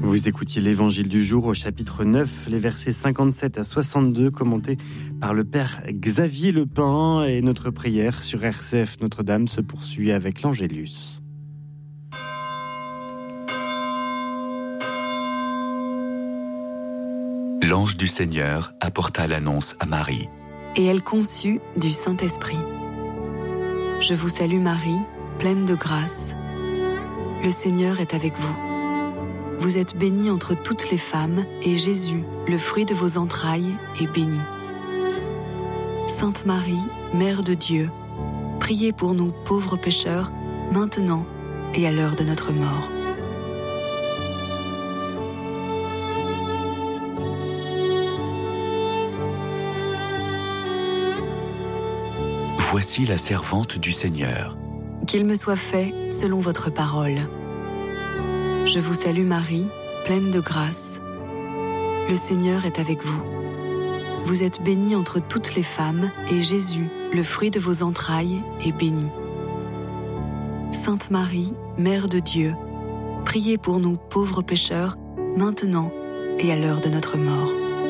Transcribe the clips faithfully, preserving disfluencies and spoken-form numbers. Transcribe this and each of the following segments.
Vous écoutiez l'Évangile du jour au chapitre neuf, les versets cinquante-sept à soixante-deux, commentés par le Père Xavier Lepin. Et notre prière sur R C F Notre-Dame se poursuit avec l'Angélus. L'ange du Seigneur apporta l'annonce à Marie. Et elle conçut du Saint-Esprit. Je vous salue Marie, pleine de grâce. Le Seigneur est avec vous. Vous êtes bénie entre toutes les femmes, et Jésus, le fruit de vos entrailles, est béni. Sainte Marie, Mère de Dieu, priez pour nous pauvres pécheurs, maintenant et à l'heure de notre mort. Voici la servante du Seigneur. Qu'il me soit fait selon votre parole. Je vous salue Marie, pleine de grâce. Le Seigneur est avec vous. Vous êtes bénie entre toutes les femmes, et Jésus, le fruit de vos entrailles, est béni. Sainte Marie, Mère de Dieu, priez pour nous pauvres pécheurs, maintenant et à l'heure de notre mort.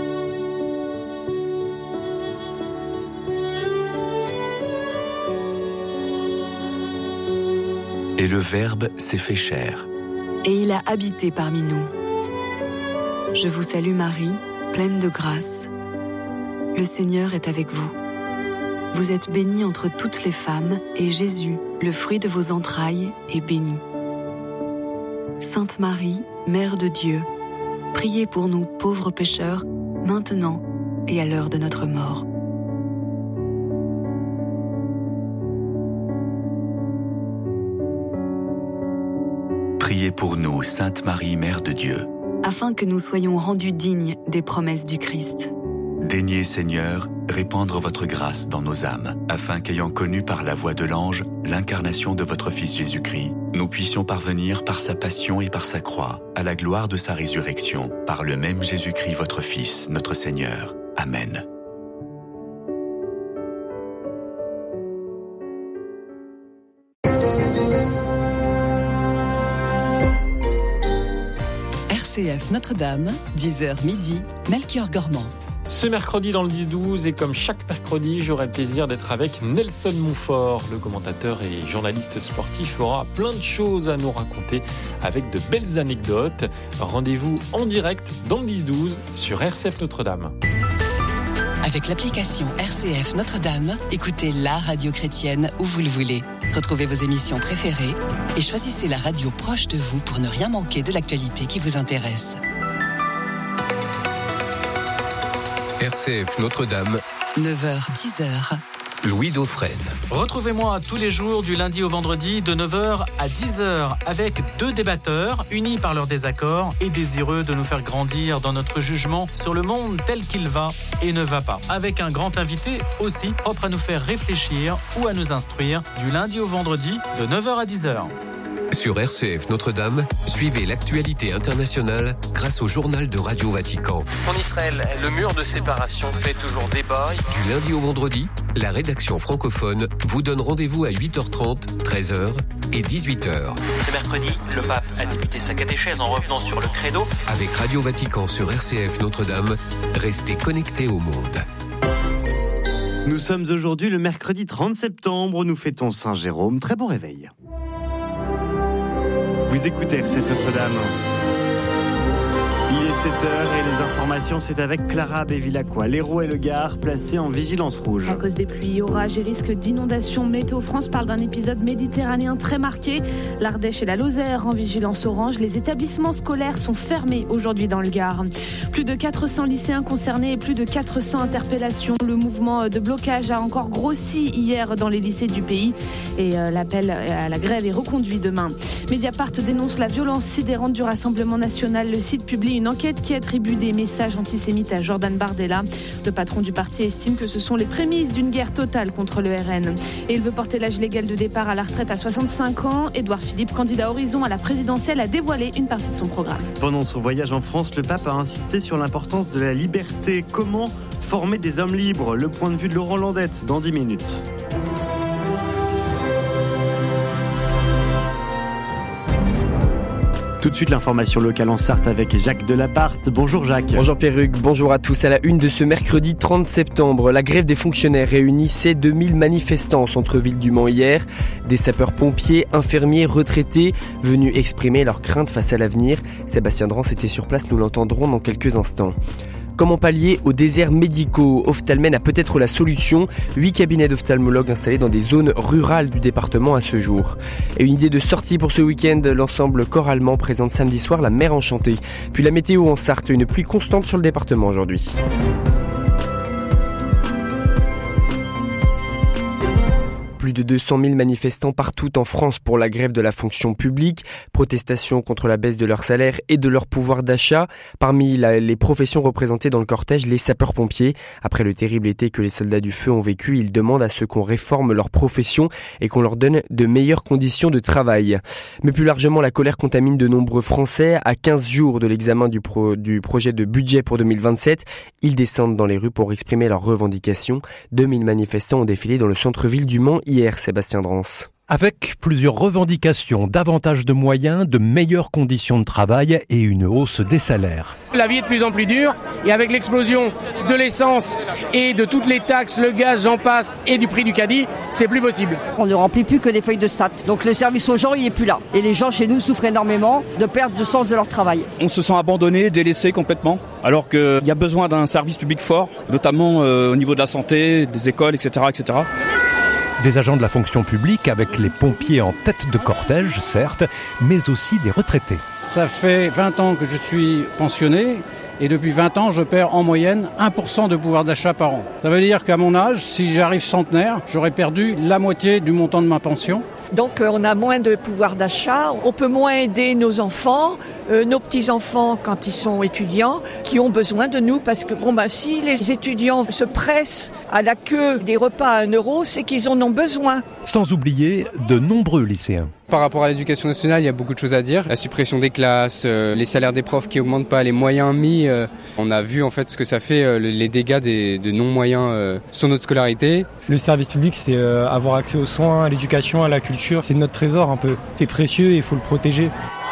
Et le Verbe s'est fait chair. Et il a habité parmi nous. Je vous salue Marie, pleine de grâce. Le Seigneur est avec vous. Vous êtes bénie entre toutes les femmes, et Jésus, le fruit de vos entrailles, est béni. Sainte Marie, Mère de Dieu, priez pour nous pauvres pécheurs, maintenant et à l'heure de notre mort. Priez pour nous, Sainte Marie, Mère de Dieu, afin que nous soyons rendus dignes des promesses du Christ. Daignez, Seigneur, répandre votre grâce dans nos âmes, afin qu'ayant connu par la voix de l'ange l'incarnation de votre Fils Jésus-Christ, nous puissions parvenir par sa passion et par sa croix à la gloire de sa résurrection, par le même Jésus-Christ, votre Fils, notre Seigneur. Amen. R C F Notre-Dame, dix heures midi, Melchior Gormand. Ce mercredi dans le dix douze, et comme chaque mercredi, j'aurai le plaisir d'être avec Nelson Montfort. Le commentateur et journaliste sportif aura plein de choses à nous raconter avec de belles anecdotes. Rendez-vous en direct dans le dix douze sur R C F Notre-Dame. Avec l'application R C F Notre-Dame, écoutez la radio chrétienne où vous le voulez. Retrouvez vos émissions préférées et choisissez la radio proche de vous pour ne rien manquer de l'actualité qui vous intéresse. R C F Notre-Dame, neuf heures dix heures. Louis Dauphren. Retrouvez-moi tous les jours du lundi au vendredi de neuf heures à dix heures avec deux débatteurs unis par leurs désaccords et désireux de nous faire grandir dans notre jugement sur le monde tel qu'il va et ne va pas. Avec un grand invité aussi propre à nous faire réfléchir ou à nous instruire du lundi au vendredi de neuf heures à dix heures. Sur R C F Notre-Dame, suivez l'actualité internationale grâce au journal de Radio Vatican. En Israël, le mur de séparation fait toujours débat. Du lundi au vendredi, la rédaction francophone vous donne rendez-vous à huit heures trente, treize heures et dix-huit heures. Ce mercredi, le pape a débuté sa catéchèse en revenant sur le credo. Avec Radio Vatican sur R C F Notre-Dame, restez connectés au monde. Nous sommes aujourd'hui le mercredi trente septembre, nous fêtons Saint Jérôme. Très bon réveil. Vous écoutez R C F Notre-Dame. Il est sept heures et les informations, c'est avec Clara Bévilacqua. L'Hérault et le Gard placés en vigilance rouge. À cause des pluies, orages et risques d'inondation, Météo France parle d'un épisode méditerranéen très marqué. L'Ardèche et la Lozère en vigilance orange. Les établissements scolaires sont fermés aujourd'hui dans le Gard. Plus de quatre cents lycéens concernés et plus de quatre cents interpellations. Le mouvement de blocage a encore grossi hier dans les lycées du pays et l'appel à la grève est reconduit demain. Mediapart dénonce la violence sidérante du Rassemblement national. Le site publie une enquête qui attribue des messages antisémites à Jordan Bardella. Le patron du parti estime que ce sont les prémices d'une guerre totale contre le R N. Et il veut porter l'âge légal de départ à la retraite à soixante-cinq ans. Édouard Philippe, candidat Horizon à la présidentielle, a dévoilé une partie de son programme. Pendant son voyage en France, le pape a insisté sur l'importance de la liberté. Comment former des hommes libres ? Le point de vue de Laurent Landette dans dix minutes. Tout de suite, l'information locale en Sarthe avec Jacques Delaparte. Bonjour Jacques. Bonjour Perruque, bonjour à tous. À la une de ce mercredi trente septembre, la grève des fonctionnaires réunissait deux mille manifestants au centre-ville du Mans hier. Des sapeurs-pompiers, infirmiers, retraités, venus exprimer leurs craintes face à l'avenir. Sébastien Drance était sur place, nous l'entendrons dans quelques instants. Comment pallier aux déserts médicaux ? Ophtalmen a peut-être la solution. Huit cabinets d'ophtalmologues installés dans des zones rurales du département à ce jour. Et une idée de sortie pour ce week-end, l'ensemble Corps Allemand présente samedi soir La Mer Enchantée. Puis la météo en Sarthe, une pluie constante sur le département aujourd'hui. Plus de deux cent mille manifestants partout en France pour la grève de la fonction publique. Protestation contre la baisse de leur salaire et de leur pouvoir d'achat. Parmi la, les professions représentées dans le cortège, les sapeurs-pompiers. Après le terrible été que les soldats du feu ont vécu, ils demandent à ce qu'on réforme leur profession et qu'on leur donne de meilleures conditions de travail. Mais plus largement, la colère contamine de nombreux Français. À quinze jours de l'examen du, pro, du projet de budget pour deux mille vingt-sept, ils descendent dans les rues pour exprimer leurs revendications. deux mille manifestants ont défilé dans le centre-ville du Mans hier, Sébastien Drance. Avec plusieurs revendications, davantage de moyens, de meilleures conditions de travail et une hausse des salaires. La vie est de plus en plus dure et avec l'explosion de l'essence et de toutes les taxes, le gaz, j'en passe, et du prix du caddie, c'est plus possible. On ne remplit plus que des feuilles de stat. Donc le service aux gens, il n'est plus là. Et les gens chez nous souffrent énormément de perte de sens de leur travail. On se sent abandonné, délaissé complètement, alors qu'il y a besoin d'un service public fort, notamment euh, au niveau de la santé, des écoles, et cetera, et cetera. Des agents de la fonction publique avec les pompiers en tête de cortège, certes, mais aussi des retraités. Ça fait vingt ans que je suis pensionné et depuis vingt ans, je perds en moyenne un pour cent de pouvoir d'achat par an. Ça veut dire qu'à mon âge, si j'arrive centenaire, j'aurais perdu la moitié du montant de ma pension. Donc euh, on a moins de pouvoir d'achat, on peut moins aider nos enfants, euh, nos petits-enfants quand ils sont étudiants, qui ont besoin de nous parce que bon bah si les étudiants se pressent à la queue des repas à un euro, c'est qu'ils en ont besoin. Sans oublier de nombreux lycéens. Par rapport à l'éducation nationale, il y a beaucoup de choses à dire. La suppression des classes, euh, les salaires des profs qui augmentent pas, les moyens mis. Euh, on a vu en fait ce que ça fait, euh, les dégâts des, de non-moyens euh, sur notre scolarité. Le service public, c'est euh, avoir accès aux soins, à l'éducation, à la culture. C'est notre trésor un peu. C'est précieux et il faut le protéger.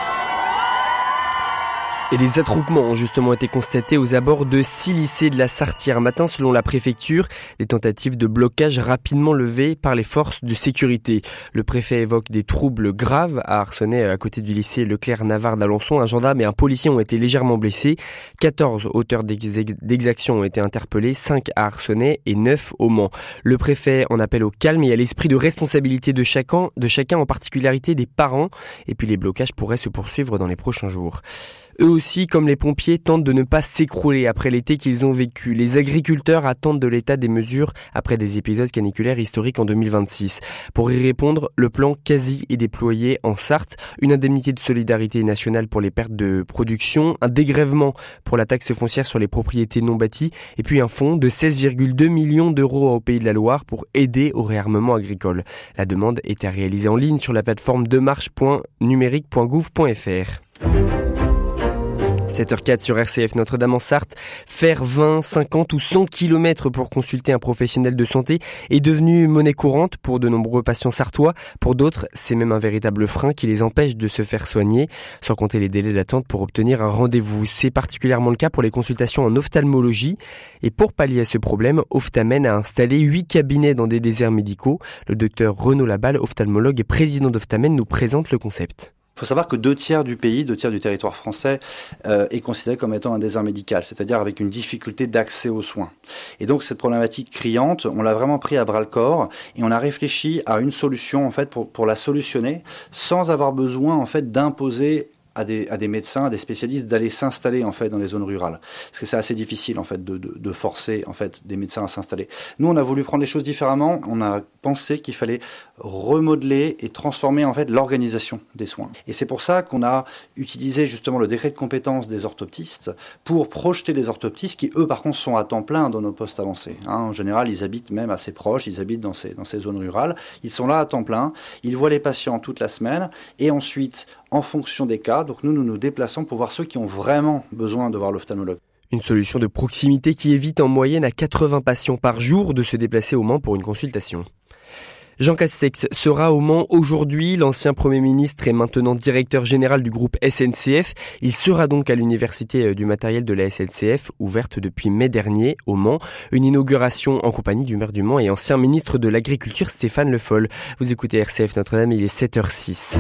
Et des attroupements ont justement été constatés aux abords de six lycées de la Sarthe hier matin selon la préfecture. Des tentatives de blocage rapidement levées par les forces de sécurité. Le préfet évoque des troubles graves à Arcenay, à côté du lycée Leclerc-Navarre d'Alençon. Un gendarme et un policier ont été légèrement blessés. quatorze auteurs d'exactions ont été interpellés, cinq à Arcenay et neuf au Mans. Le préfet en appelle au calme et à l'esprit de responsabilité de chacun, de chacun en particularité des parents. Et puis les blocages pourraient se poursuivre dans les prochains jours. Eux aussi, comme les pompiers, tentent de ne pas s'écrouler après l'été qu'ils ont vécu. Les agriculteurs attendent de l'État des mesures après des épisodes caniculaires historiques en deux mille vingt-six. Pour y répondre, le plan quasi est déployé en Sarthe. Une indemnité de solidarité nationale pour les pertes de production, un dégrèvement pour la taxe foncière sur les propriétés non bâties et puis un fonds de seize virgule deux millions d'euros au Pays de la Loire pour aider au réarmement agricole. La demande est à réaliser en ligne sur la plateforme demarche point numérique point gouv point f r. sept heures quatre sur R C F Notre-Dame en Sarthe. Faire vingt, cinquante ou cent kilomètres pour consulter un professionnel de santé est devenu monnaie courante pour de nombreux patients sartois. Pour d'autres, c'est même un véritable frein qui les empêche de se faire soigner, sans compter les délais d'attente pour obtenir un rendez-vous. C'est particulièrement le cas pour les consultations en ophtalmologie. Et pour pallier à ce problème, Ophtalmen a installé huit cabinets dans des déserts médicaux. Le docteur Renaud Laballe, ophtalmologue et président d'Ophtalmen, nous présente le concept. Il faut savoir que deux tiers du pays, deux tiers du territoire français euh, est considéré comme étant un désert médical, c'est-à-dire avec une difficulté d'accès aux soins. Et donc cette problématique criante, on l'a vraiment pris à bras-le-corps et on a réfléchi à une solution en fait pour, pour la solutionner sans avoir besoin en fait d'imposer à des, à des médecins, à des spécialistes d'aller s'installer en fait dans les zones rurales, parce que c'est assez difficile en fait de, de, de forcer en fait des médecins à s'installer. Nous, on a voulu prendre les choses différemment. On a pensé qu'il fallait remodeler et transformer en fait l'organisation des soins. Et c'est pour ça qu'on a utilisé justement le décret de compétence des orthoptistes pour projeter les orthoptistes qui eux par contre sont à temps plein dans nos postes avancés. Hein, en général, ils habitent même assez proches, ils habitent dans ces dans ces zones rurales. Ils sont là à temps plein. Ils voient les patients toute la semaine et ensuite, en fonction des cas, donc nous, nous nous déplaçons pour voir ceux qui ont vraiment besoin de voir l'ophtalmologue. Une solution de proximité qui évite en moyenne à quatre-vingts patients par jour de se déplacer au Mans pour une consultation. Jean Castex sera au Mans aujourd'hui. L'ancien Premier ministre est maintenant directeur général du groupe S N C F. Il sera donc à l'université du matériel de la S N C F, ouverte depuis mai dernier au Mans. Une inauguration en compagnie du maire du Mans et ancien ministre de l'Agriculture Stéphane Le Foll. Vous écoutez R C F Notre-Dame, il est sept heures six.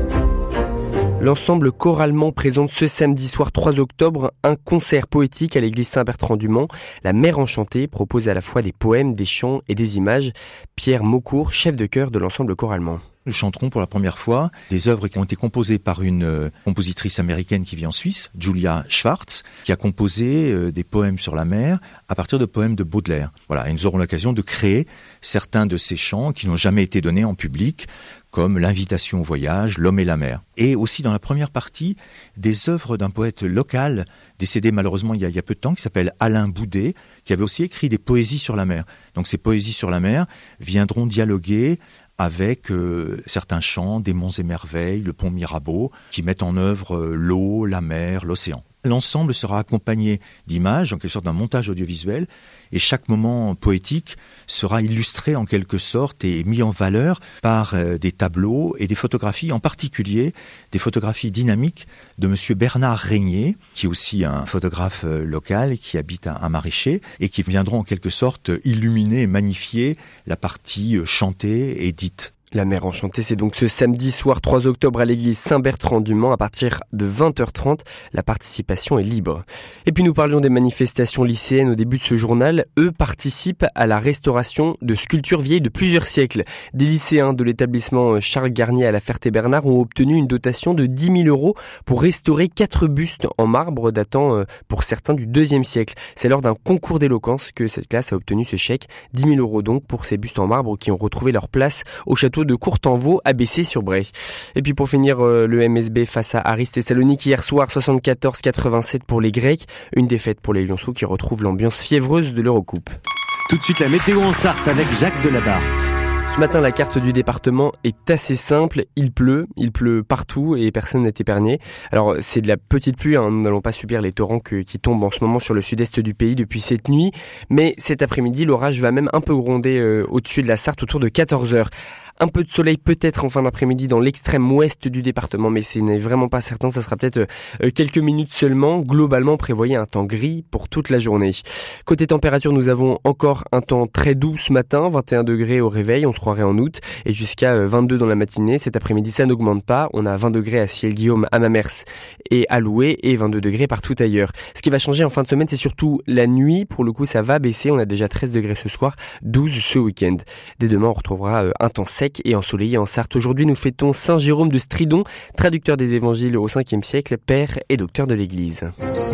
L'ensemble Choralment présente ce samedi soir trois octobre un concert poétique à l'église Saint-Bertrand-du-Mans. La Mère enchantée propose à la fois des poèmes, des chants et des images. Pierre Maucourt, chef de chœur de l'ensemble Choralment. Nous chanterons pour la première fois des œuvres qui ont été composées par une euh, compositrice américaine qui vit en Suisse, Julia Schwartz, qui a composé euh, des poèmes sur la mer à partir de poèmes de Baudelaire. Voilà, et nous aurons l'occasion de créer certains de ces chants qui n'ont jamais été donnés en public, comme l'invitation au voyage, l'homme et la mer. Et aussi dans la première partie, des œuvres d'un poète local, décédé malheureusement il y a, il y a peu de temps, qui s'appelle Alain Boudet, qui avait aussi écrit des poésies sur la mer. Donc ces poésies sur la mer viendront dialoguer avec euh, certains chants, des monts et merveilles, le pont Mirabeau, qui mettent en œuvre euh, l'eau, la mer, l'océan. L'ensemble sera accompagné d'images, en quelque sorte d'un montage audiovisuel, et chaque moment poétique sera illustré en quelque sorte et mis en valeur par euh, des tableaux et des photographies, en particulier des photographies dynamiques de monsieur Bernard Régnier, qui est aussi un photographe euh, local qui habite à, à Maraîcher, et qui viendront en quelque sorte illuminer et magnifier la partie euh, chantée et dite. La Mère enchantée, c'est donc ce samedi soir trois octobre à l'église Saint-Bertrand-du-Mans à partir de vingt heures trente. La participation est libre. Et puis nous parlions des manifestations lycéennes au début de ce journal. Eux participent à la restauration de sculptures vieilles de plusieurs siècles. Des lycéens de l'établissement Charles Garnier à la Ferté-Bernard ont obtenu une dotation de dix mille euros pour restaurer quatre bustes en marbre datant pour certains du deuxième siècle. C'est lors d'un concours d'éloquence que cette classe a obtenu ce chèque. dix mille euros donc pour ces bustes en marbre qui ont retrouvé leur place au château de Courtenvaux à Bessay-sur-Bray. Et puis pour finir, euh, le M S B face à Aris Thessalonique hier soir, soixante-quatorze à quatre-vingt-sept pour les Grecs. Une défaite pour les Lyonceaux qui retrouvent l'ambiance fiévreuse de l'Eurocoupe. Tout de suite la météo en Sarthe avec Jacques Delabarthe. Ce matin, la carte du département est assez simple. Il pleut, il pleut partout et personne n'est épargné. Alors, c'est de la petite pluie, hein. Nous n'allons pas subir les torrents que, qui tombent en ce moment sur le sud-est du pays depuis cette nuit. Mais cet après-midi, l'orage va même un peu gronder euh, au-dessus de la Sarthe autour de quatorze heures. Un peu de soleil peut-être en fin d'après-midi dans l'extrême ouest du département, mais ce n'est vraiment pas certain. Ça sera peut-être euh, quelques minutes seulement. Globalement, prévoyez un temps gris pour toute la journée. Côté température, nous avons encore un temps très doux ce matin, vingt et un degrés au réveil, on se croirait en août, et jusqu'à vingt-deux dans la matinée. Cet après-midi, ça n'augmente pas. On a vingt degrés à Ciel-Guillaume, à Mamers et à Loué, et vingt-deux degrés partout ailleurs. Ce qui va changer en fin de semaine, c'est surtout la nuit. Pour le coup, ça va baisser. On a déjà treize degrés ce soir, douze ce week-end. Dès demain, on retrouvera un temps sec et ensoleillé en Sarthe. Aujourd'hui, nous fêtons Saint Jérôme de Stridon, traducteur des évangiles au cinquième siècle, père et docteur de l'Église.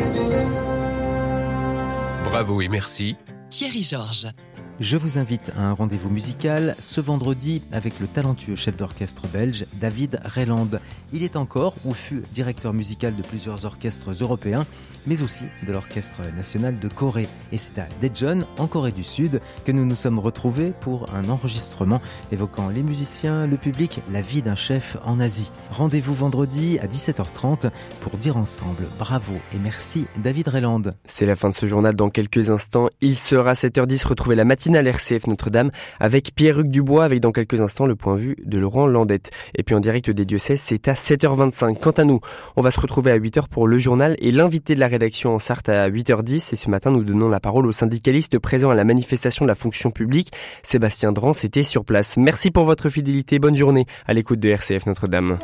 Bravo et merci. Thierry Georges. Je vous invite à un rendez-vous musical ce vendredi avec le talentueux chef d'orchestre belge David Reland. Il est encore ou fut directeur musical de plusieurs orchestres européens, mais aussi de l'Orchestre national de Corée. Et c'est à Daejeon, en Corée du Sud, que nous nous sommes retrouvés pour un enregistrement évoquant les musiciens, le public, la vie d'un chef en Asie. Rendez-vous vendredi à dix-sept heures trente pour dire ensemble bravo et merci David Reland. C'est la fin de ce journal dans quelques instants. Il sera sept heures dix, retrouvez la matinale R C F Notre-Dame avec Pierre-Hugues Dubois, avec dans quelques instants le point de vue de Laurent Landette. Et puis en direct des diocèses, c'est à sept heures vingt-cinq. Quant à nous, on va se retrouver à huit heures pour le journal et l'invité de la rédaction en Sarthe à huit heures dix. Et ce matin, nous donnons la parole aux syndicalistes présents à la manifestation de la fonction publique. Sébastien Drance était sur place. Merci pour votre fidélité. Bonne journée à l'écoute de R C F Notre-Dame.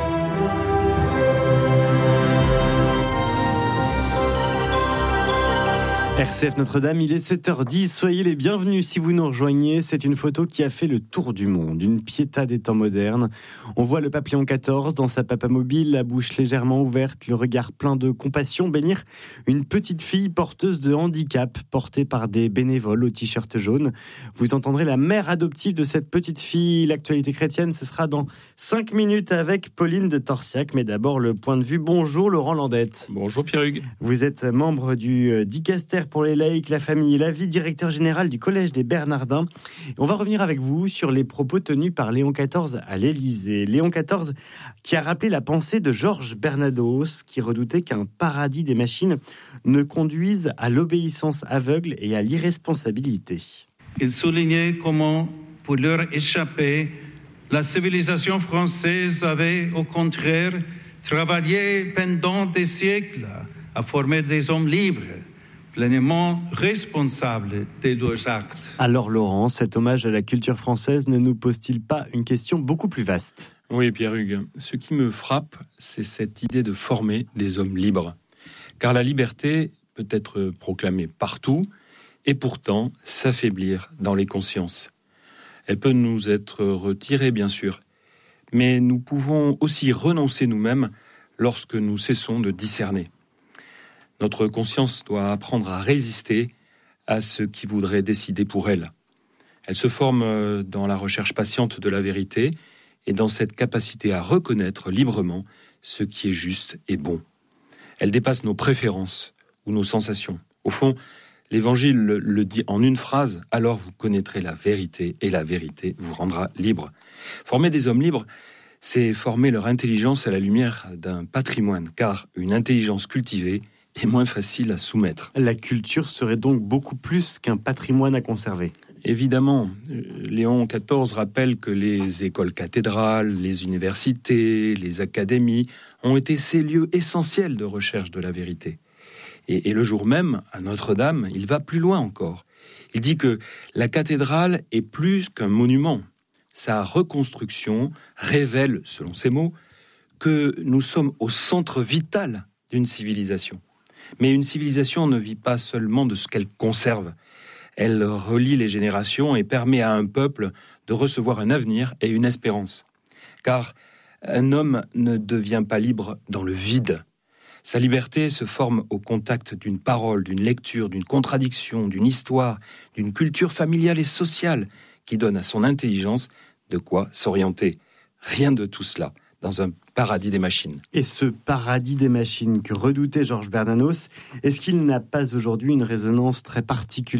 R C F Notre-Dame, il est sept heures dix, soyez les bienvenus si vous nous rejoignez. C'est une photo qui a fait le tour du monde, une piéta des temps modernes. On voit le pape Léon quatorze dans sa papamobile, la bouche légèrement ouverte, le regard plein de compassion, bénir une petite fille porteuse de handicap, portée par des bénévoles au t-shirt jaune. Vous entendrez la mère adoptive de cette petite fille. L'actualité chrétienne, ce sera dans cinq minutes avec Pauline de Torsiac. Mais d'abord, le point de vue. Bonjour Laurent Landette. Bonjour Pierre-Hugues. Vous êtes membre du dicaster pour les laïcs, la famille et la vie, directeur général du Collège des Bernardins. On va revenir avec vous sur les propos tenus par Léon quatorze à l'Élysée. Léon quatorze qui a rappelé la pensée de Georges Bernados, qui redoutait qu'un paradis des machines ne conduise à l'obéissance aveugle et à l'irresponsabilité. Il soulignait comment pour leur échapper, la civilisation française avait au contraire travaillé pendant des siècles à former des hommes libres, pleinement responsables de leurs actes. Alors Laurent, cet hommage à la culture française ne nous pose-t-il pas une question beaucoup plus vaste ? Oui, Pierre-Hugues, ce qui me frappe, c'est cette idée de former des hommes libres. Car la liberté peut être proclamée partout et pourtant s'affaiblir dans les consciences. Elle peut nous être retirée, bien sûr, mais nous pouvons aussi renoncer nous-mêmes lorsque nous cessons de discerner. Notre conscience doit apprendre à résister à ce qui voudrait décider pour elle. Elle se forme dans la recherche patiente de la vérité et dans cette capacité à reconnaître librement ce qui est juste et bon. Elle dépasse nos préférences ou nos sensations. Au fond, l'Évangile le, le dit en une phrase, « Alors vous connaîtrez la vérité et la vérité vous rendra libre ». Former des hommes libres, c'est former leur intelligence à la lumière d'un patrimoine, car une intelligence cultivée est moins facile à soumettre. La culture serait donc beaucoup plus qu'un patrimoine à conserver. Évidemment, Léon quatorze rappelle que les écoles cathédrales, les universités, les académies ont été ces lieux essentiels de recherche de la vérité. Et, et le jour même, à Notre-Dame, il va plus loin encore. Il dit que la cathédrale est plus qu'un monument. Sa reconstruction révèle, selon ses mots, que nous sommes au centre vital d'une civilisation. Mais une civilisation ne vit pas seulement de ce qu'elle conserve. Elle relie les générations et permet à un peuple de recevoir un avenir et une espérance. Car un homme ne devient pas libre dans le vide. Sa liberté se forme au contact d'une parole, d'une lecture, d'une contradiction, d'une histoire, d'une culture familiale et sociale qui donne à son intelligence de quoi s'orienter. Rien de tout cela dans un paradis des machines. Et ce paradis des machines que redoutait Georges Bernanos, est-ce qu'il n'a pas aujourd'hui une résonance très particulière ?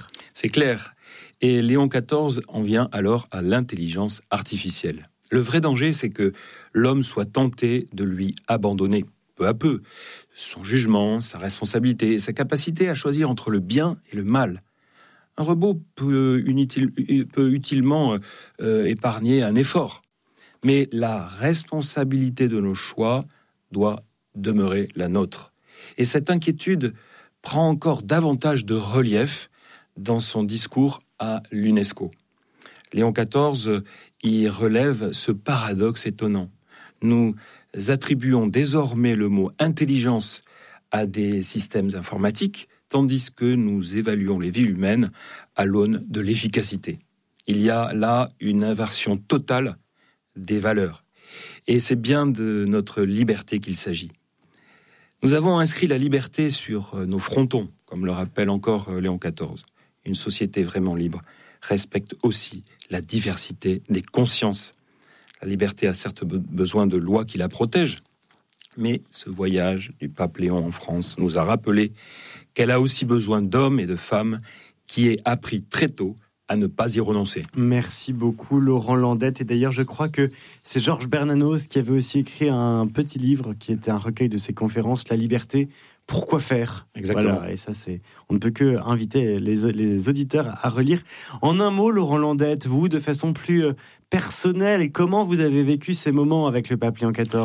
C'est clair. Et Léon quatorze en vient alors à l'intelligence artificielle. Le vrai danger, c'est que l'homme soit tenté de lui abandonner, peu à peu, son jugement, sa responsabilité, sa capacité à choisir entre le bien et le mal. Un robot peut, inutile, peut utilement euh, épargner un effort. Mais la responsabilité de nos choix doit demeurer la nôtre. Et cette inquiétude prend encore davantage de relief dans son discours à l'UNESCO. Léon quatorze y relève ce paradoxe étonnant. Nous attribuons désormais le mot « intelligence » à des systèmes informatiques, tandis que nous évaluons les vies humaines à l'aune de l'efficacité. Il y a là une inversion totale des valeurs. Et c'est bien de notre liberté qu'il s'agit. Nous avons inscrit la liberté sur nos frontons, comme le rappelle encore Léon quatorze. Une société vraiment libre respecte aussi la diversité des consciences. La liberté a certes besoin de lois qui la protègent, mais ce voyage du pape Léon en France nous a rappelé qu'elle a aussi besoin d'hommes et de femmes qui aient appris très tôt à ne pas y renoncer. Merci beaucoup Laurent Landette. Et d'ailleurs, je crois que c'est Georges Bernanos qui avait aussi écrit un petit livre qui était un recueil de ses conférences, La liberté, pourquoi faire ? Exactement. Voilà, et ça, c'est, on ne peut que inviter les, les auditeurs à relire. En un mot, Laurent Landette, vous, de façon plus personnelle, comment vous avez vécu ces moments avec le pape Léon quatorze ?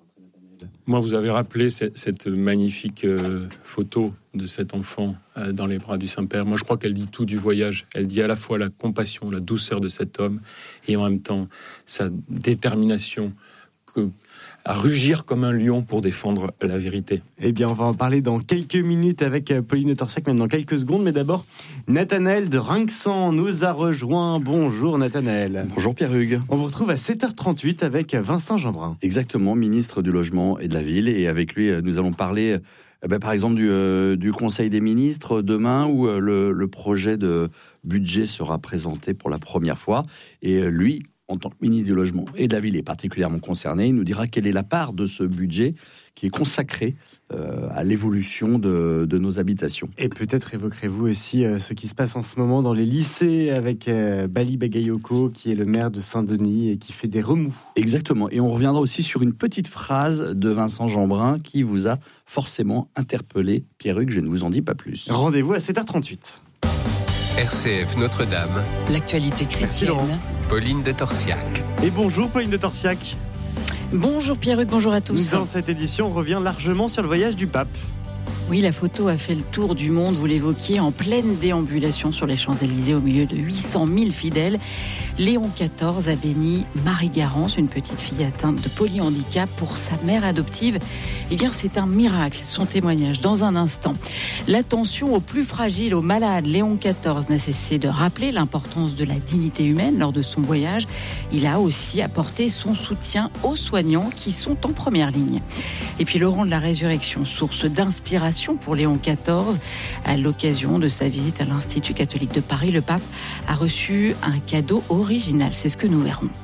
Moi, vous avez rappelé cette, cette magnifique euh, photo de cet enfant euh, dans les bras du Saint-Père. Moi, je crois qu'elle dit tout du voyage. Elle dit à la fois la compassion, la douceur de cet homme et en même temps sa détermination que, à rugir comme un lion pour défendre la vérité. Eh bien, on va en parler dans quelques minutes avec Pauline Torsec, même dans quelques secondes. Mais d'abord, Nathanaël de Rinxan nous a rejoint. Bonjour Nathanaël. Bonjour Pierre-Hugues. On vous retrouve à sept heures trente-huit avec Vincent Jeanbrun. Exactement, ministre du Logement et de la Ville. Et avec lui, nous allons parler, eh ben, par exemple, du, euh, du Conseil des ministres demain, où euh, le, le projet de budget sera présenté pour la première fois. Et euh, lui, en tant que ministre du Logement et de la Ville est particulièrement concerné, il nous dira quelle est la part de ce budget qui est consacré euh, à l'évolution de, de nos habitations. Et peut-être évoquerez-vous aussi euh, ce qui se passe en ce moment dans les lycées avec euh, Bali Bagayoko, qui est le maire de Saint-Denis et qui fait des remous. Exactement, et on reviendra aussi sur une petite phrase de Vincent Jeanbrun qui vous a forcément interpellé. Pierre-Hugues, je ne vous en dis pas plus. Rendez-vous à sept heures trente-huit. R C F Notre-Dame. L'actualité chrétienne. Pauline de Torsiac. Et bonjour Pauline de Torsiac. Bonjour Pierre-Hugues, bonjour à tous. Dans cette édition, on revient largement sur le voyage du pape. Oui, la photo a fait le tour du monde, vous l'évoquiez, en pleine déambulation sur les Champs-Élysées au milieu de huit cent mille fidèles. Léon quatorze a béni Marie-Garance, une petite fille atteinte de polyhandicap, pour sa mère adoptive. Eh bien, c'est un miracle, son témoignage dans un instant. L'attention aux plus fragiles, aux malades. Léon quatorze n'a cessé de rappeler l'importance de la dignité humaine lors de son voyage. Il a aussi apporté son soutien aux soignants qui sont en première ligne. Et puis, le rang de la résurrection, source d'inspiration pour Léon quatorze. À l'occasion de sa visite à l'Institut catholique de Paris, le pape a reçu un cadeau original. C'est ce que nous verrons.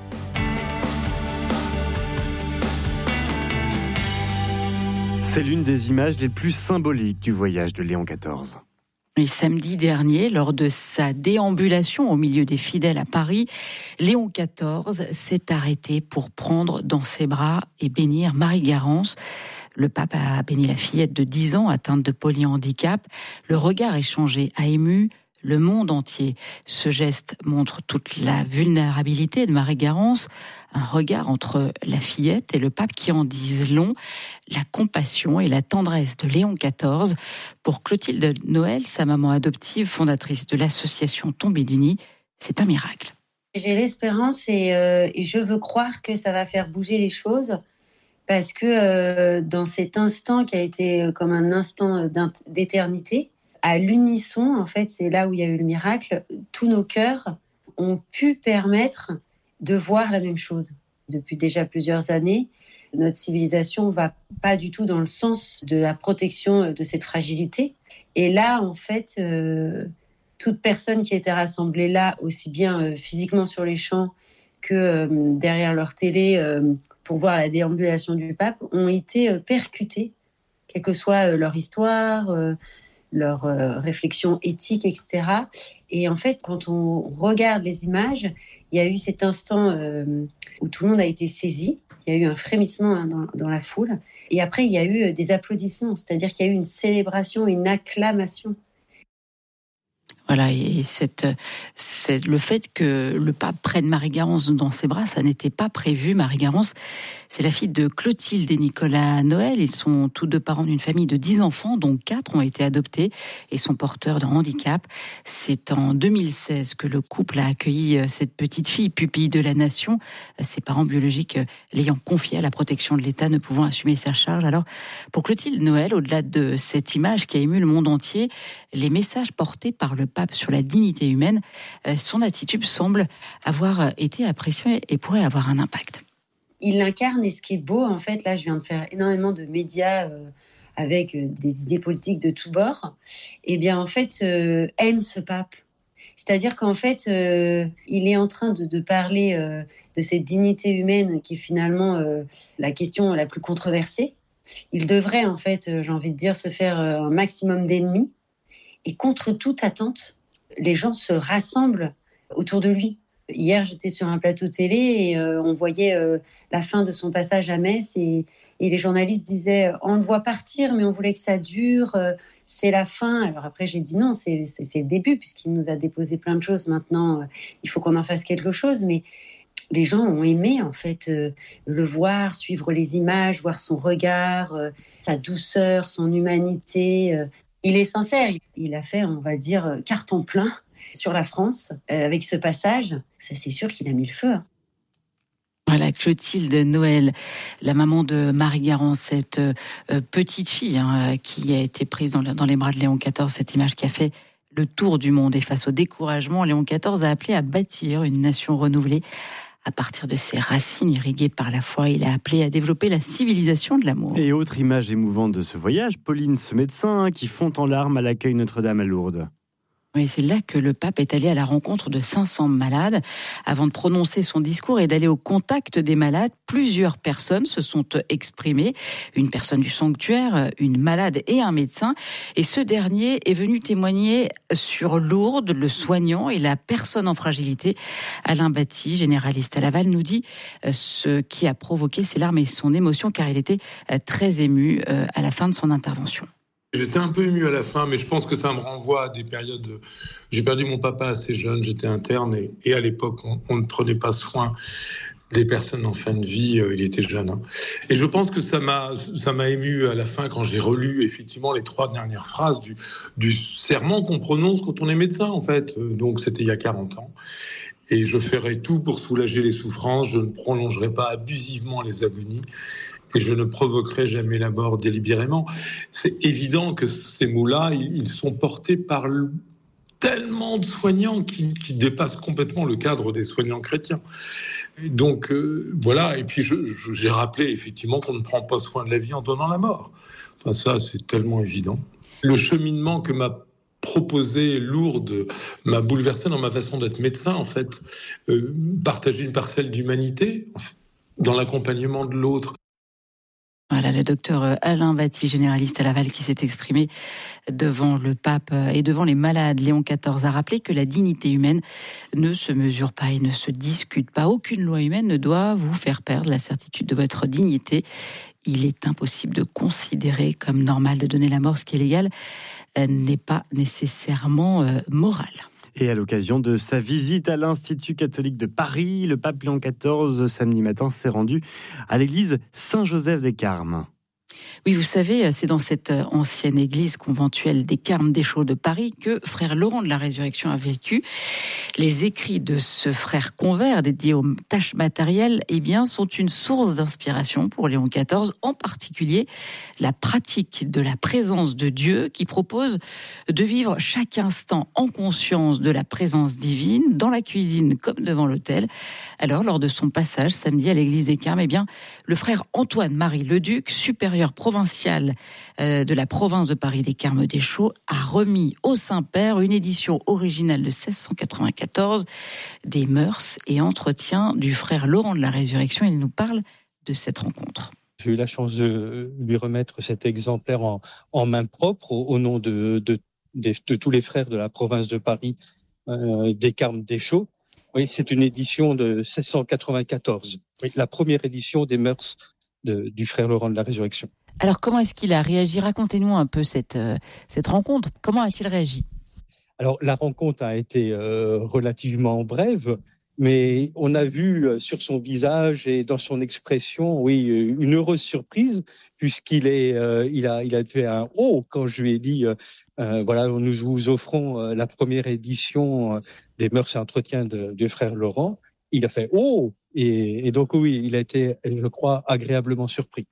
C'est l'une des images les plus symboliques du voyage de Léon quatorze. Et samedi dernier, lors de sa déambulation au milieu des fidèles à Paris, Léon quatorze s'est arrêté pour prendre dans ses bras et bénir Marie-Garance. Le pape a béni la fillette de dix ans atteinte de polyhandicap. Le regard échangé a ému le monde entier. Ce geste montre toute la vulnérabilité de Marie-Garance, un regard entre la fillette et le pape qui en disent long, la compassion et la tendresse de Léon quatorze. Pour Clotilde Noël, sa maman adoptive, fondatrice de l'association Tombée d'Unis, c'est un miracle. J'ai l'espérance et, euh, et je veux croire que ça va faire bouger les choses. Parce que euh, dans cet instant qui a été comme un instant d'éternité, à l'unisson, en fait, c'est là où il y a eu le miracle, tous nos cœurs ont pu permettre de voir la même chose. Depuis déjà plusieurs années, notre civilisation ne va pas du tout dans le sens de la protection de cette fragilité. Et là, en fait, euh, toute personne qui était rassemblée là, aussi bien euh, physiquement sur les champs que euh, derrière leur télé, euh, pour voir la déambulation du pape, ont été euh, percutés, quelle que soit euh, leur histoire, euh, leur euh, réflexion éthique, et cetera. Et en fait, quand on regarde les images, il y a eu cet instant euh, où tout le monde a été saisi. Il y a eu un frémissement hein, dans, dans la foule. Et après, il y a eu des applaudissements, c'est-à-dire qu'il y a eu une célébration, une acclamation. Voilà, et cette, c'est le fait que le pape prenne Marie-Garance dans ses bras, ça n'était pas prévu. Marie-Garance, c'est la fille de Clotilde et Nicolas Noël. Ils sont tous deux parents d'une famille de dix enfants, dont quatre ont été adoptés et sont porteurs de handicap. C'est en deux mille seize que le couple a accueilli cette petite fille, pupille de la nation, ses parents biologiques l'ayant confiée à la protection de l'État, ne pouvant assumer sa charge. Alors, pour Clotilde Noël, au-delà de cette image qui a ému le monde entier, les messages portés par le pape sur la dignité humaine, son attitude semble avoir été appréciée et pourrait avoir un impact. Il l'incarne, et ce qui est beau, en fait, là, je viens de faire énormément de médias euh, avec euh, des idées politiques de tous bords, et bien, en fait, euh, aime ce pape. C'est-à-dire qu'en fait, euh, il est en train de, de parler euh, de cette dignité humaine qui est finalement euh, la question la plus controversée. Il devrait, en fait, euh, j'ai envie de dire, se faire euh, un maximum d'ennemis, et contre toute attente, les gens se rassemblent autour de lui. Hier, j'étais sur un plateau télé et euh, on voyait euh, la fin de son passage à Metz et, et les journalistes disaient « on le voit partir, mais on voulait que ça dure, euh, c'est la fin ». Alors après, j'ai dit non, c'est, c'est, c'est le début puisqu'il nous a déposé plein de choses. Maintenant, euh, il faut qu'on en fasse quelque chose. Mais les gens ont aimé en fait euh, le voir, suivre les images, voir son regard, euh, sa douceur, son humanité. Euh. Il est sincère, il a fait, on va dire, carton plein sur la France, euh, avec ce passage, ça c'est sûr qu'il a mis le feu. Hein. Voilà, Clotilde Noël, la maman de Marie-Garance, cette euh, petite fille hein, qui a été prise dans, le, dans les bras de Léon quatorze, cette image qui a fait le tour du monde. Et face au découragement, Léon quatorze a appelé à bâtir une nation renouvelée. À partir de ses racines irriguées par la foi, il a appelé à développer la civilisation de l'amour. Et autre image émouvante de ce voyage, Pauline, ce médecin hein, qui fond en larmes à l'accueil Notre-Dame à Lourdes. Oui, c'est là que le pape est allé à la rencontre de cinq cents malades. Avant de prononcer son discours et d'aller au contact des malades, plusieurs personnes se sont exprimées. Une personne du sanctuaire, une malade et un médecin. Et ce dernier est venu témoigner sur Lourdes, le soignant et la personne en fragilité. Alain Batty, généraliste à Laval, nous dit ce qui a provoqué ses larmes et son émotion, car il était très ému à la fin de son intervention. J'étais un peu ému à la fin, mais je pense que ça me renvoie à des périodes... De... J'ai perdu mon papa assez jeune, j'étais interne, et, et à l'époque, on, on ne prenait pas soin des personnes en fin de vie, euh, il était jeune. Hein. Et je pense que ça m'a, ça m'a ému à la fin quand j'ai relu effectivement les trois dernières phrases du, du serment qu'on prononce quand on est médecin, en fait. Donc c'était il y a quarante ans. Et je ferai tout pour soulager les souffrances, je ne prolongerai pas abusivement les agonies, et je ne provoquerai jamais la mort délibérément. C'est évident que ces mots-là, ils sont portés par le... tellement de soignants qui, qui dépassent complètement le cadre des soignants chrétiens. Et donc, euh, voilà. Et puis, je, je, j'ai rappelé effectivement qu'on ne prend pas soin de la vie en donnant la mort. Enfin, ça, c'est tellement évident. Le cheminement que m'a proposé Lourdes m'a bouleversé dans ma façon d'être médecin, en fait. Euh, partager une parcelle d'humanité dans l'accompagnement de l'autre. Voilà, le docteur Alain Batty, généraliste à Laval, qui s'est exprimé devant le pape et devant les malades. Léon quatorze a rappelé que la dignité humaine ne se mesure pas et ne se discute pas. Aucune loi humaine ne doit vous faire perdre la certitude de votre dignité. Il est impossible de considérer comme normal de donner la mort. Ce qui est légal n'est pas nécessairement euh, moral. Et à l'occasion de sa visite à l'Institut catholique de Paris, le pape Léon quatorze, samedi matin, s'est rendu à l'église Saint-Joseph des Carmes. Oui, vous savez, c'est dans cette ancienne église conventuelle des Carmes Deschaux de Paris que frère Laurent de la Résurrection a vécu. Les écrits de ce frère convers dédié aux tâches matérielles, eh bien, sont une source d'inspiration pour Léon quatorze, en particulier la pratique de la présence de Dieu qui propose de vivre chaque instant en conscience de la présence divine dans la cuisine comme devant l'autel. Alors, lors de son passage samedi à l'église des Carmes, eh bien, le frère Antoine-Marie Leduc, supérieur provincial euh, de la province de Paris des Carmes Deschaux, a remis au Saint-Père une édition originale de seize cent quatre-vingt-quatorze des mœurs et entretiens du frère Laurent de la Résurrection. Il nous parle de cette rencontre. J'ai eu la chance de lui remettre cet exemplaire en, en main propre au, au nom de, de, de, de tous les frères de la province de Paris euh, des Carmes Deschaux. Oui, c'est une édition de seize cent quatre-vingt-quatorze, oui, la première édition des mœurs de, du frère Laurent de la Résurrection. Alors, comment est-ce qu'il a réagi ? Racontez-nous un peu cette, euh, cette rencontre. Comment a-t-il réagi ? Alors, la rencontre a été euh, relativement brève, mais on a vu euh, sur son visage et dans son expression, oui, une heureuse surprise, puisqu'il est, euh, il a, il a fait un oh quand je lui ai dit, euh, euh, voilà, nous vous offrons euh, la première édition euh, des mœurs et entretiens de, de frère Laurent. Il a fait oh, et, et donc oui, il a été, je crois, agréablement surpris.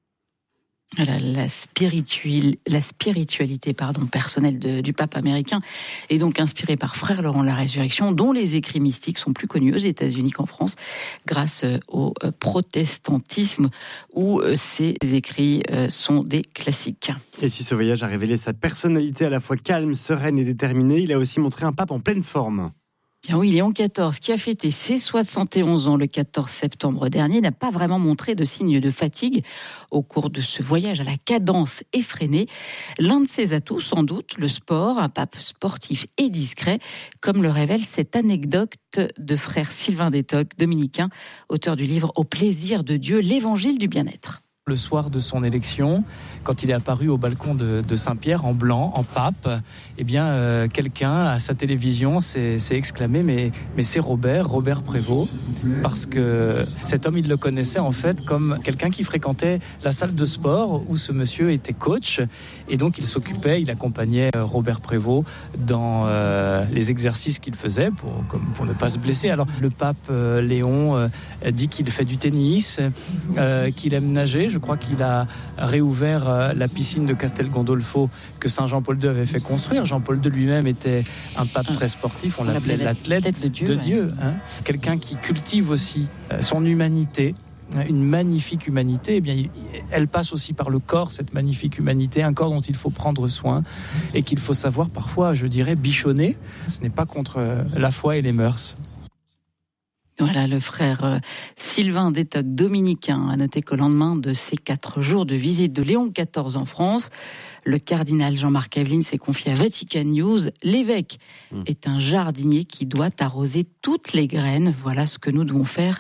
La, la, spirituelle, la spiritualité pardon, personnelle de, du pape américain est donc inspirée par frère Laurent de la Résurrection, dont les écrits mystiques sont plus connus aux États-Unis qu'en France, grâce au protestantisme, où ces écrits sont des classiques. Et si ce voyage a révélé sa personnalité à la fois calme, sereine et déterminée, il a aussi montré un pape en pleine forme. Bien oui, Léon quatorze, qui a fêté ses soixante et onze ans le quatorze septembre dernier, n'a pas vraiment montré de signes de fatigue au cours de ce voyage à la cadence effrénée. L'un de ses atouts, sans doute, le sport, un pape sportif et discret, comme le révèle cette anecdote de frère Sylvain Détoc, dominicain, auteur du livre « Au plaisir de Dieu, l'évangile du bien-être ». Le soir de son élection, quand il est apparu au balcon de, de Saint-Pierre en blanc, en pape, eh bien, euh, quelqu'un à sa télévision s'est, s'est exclamé mais, mais c'est Robert, Robert Prévost, parce que cet homme, il le connaissait en fait comme quelqu'un qui fréquentait la salle de sport où ce monsieur était coach, et donc il s'occupait, il accompagnait Robert Prévost dans euh, les exercices qu'il faisait pour, comme, pour ne pas se blesser. Alors, le pape euh, Léon euh, dit qu'il fait du tennis, euh, qu'il aime nager. Je crois qu'il a réouvert la piscine de Castel Gandolfo que Saint Jean-Paul deux avait fait construire. Jean-Paul deux lui-même était un pape très sportif. On l'appelait l'athlète de Dieu. De Dieu ouais. hein. Quelqu'un qui cultive aussi son humanité, une magnifique humanité. Eh bien, elle passe aussi par le corps, cette magnifique humanité, un corps dont il faut prendre soin et qu'il faut savoir parfois, je dirais, bichonner. Ce n'est pas contre la foi et les mœurs. Voilà, le frère Sylvain Détoc, dominicain, a noté qu'au lendemain de ces quatre jours de visite de Léon quatorze en France, le cardinal Jean-Marc Aveline s'est confié à Vatican News. L'évêque mmh. est un jardinier qui doit arroser toutes les graines. Voilà ce que nous devons faire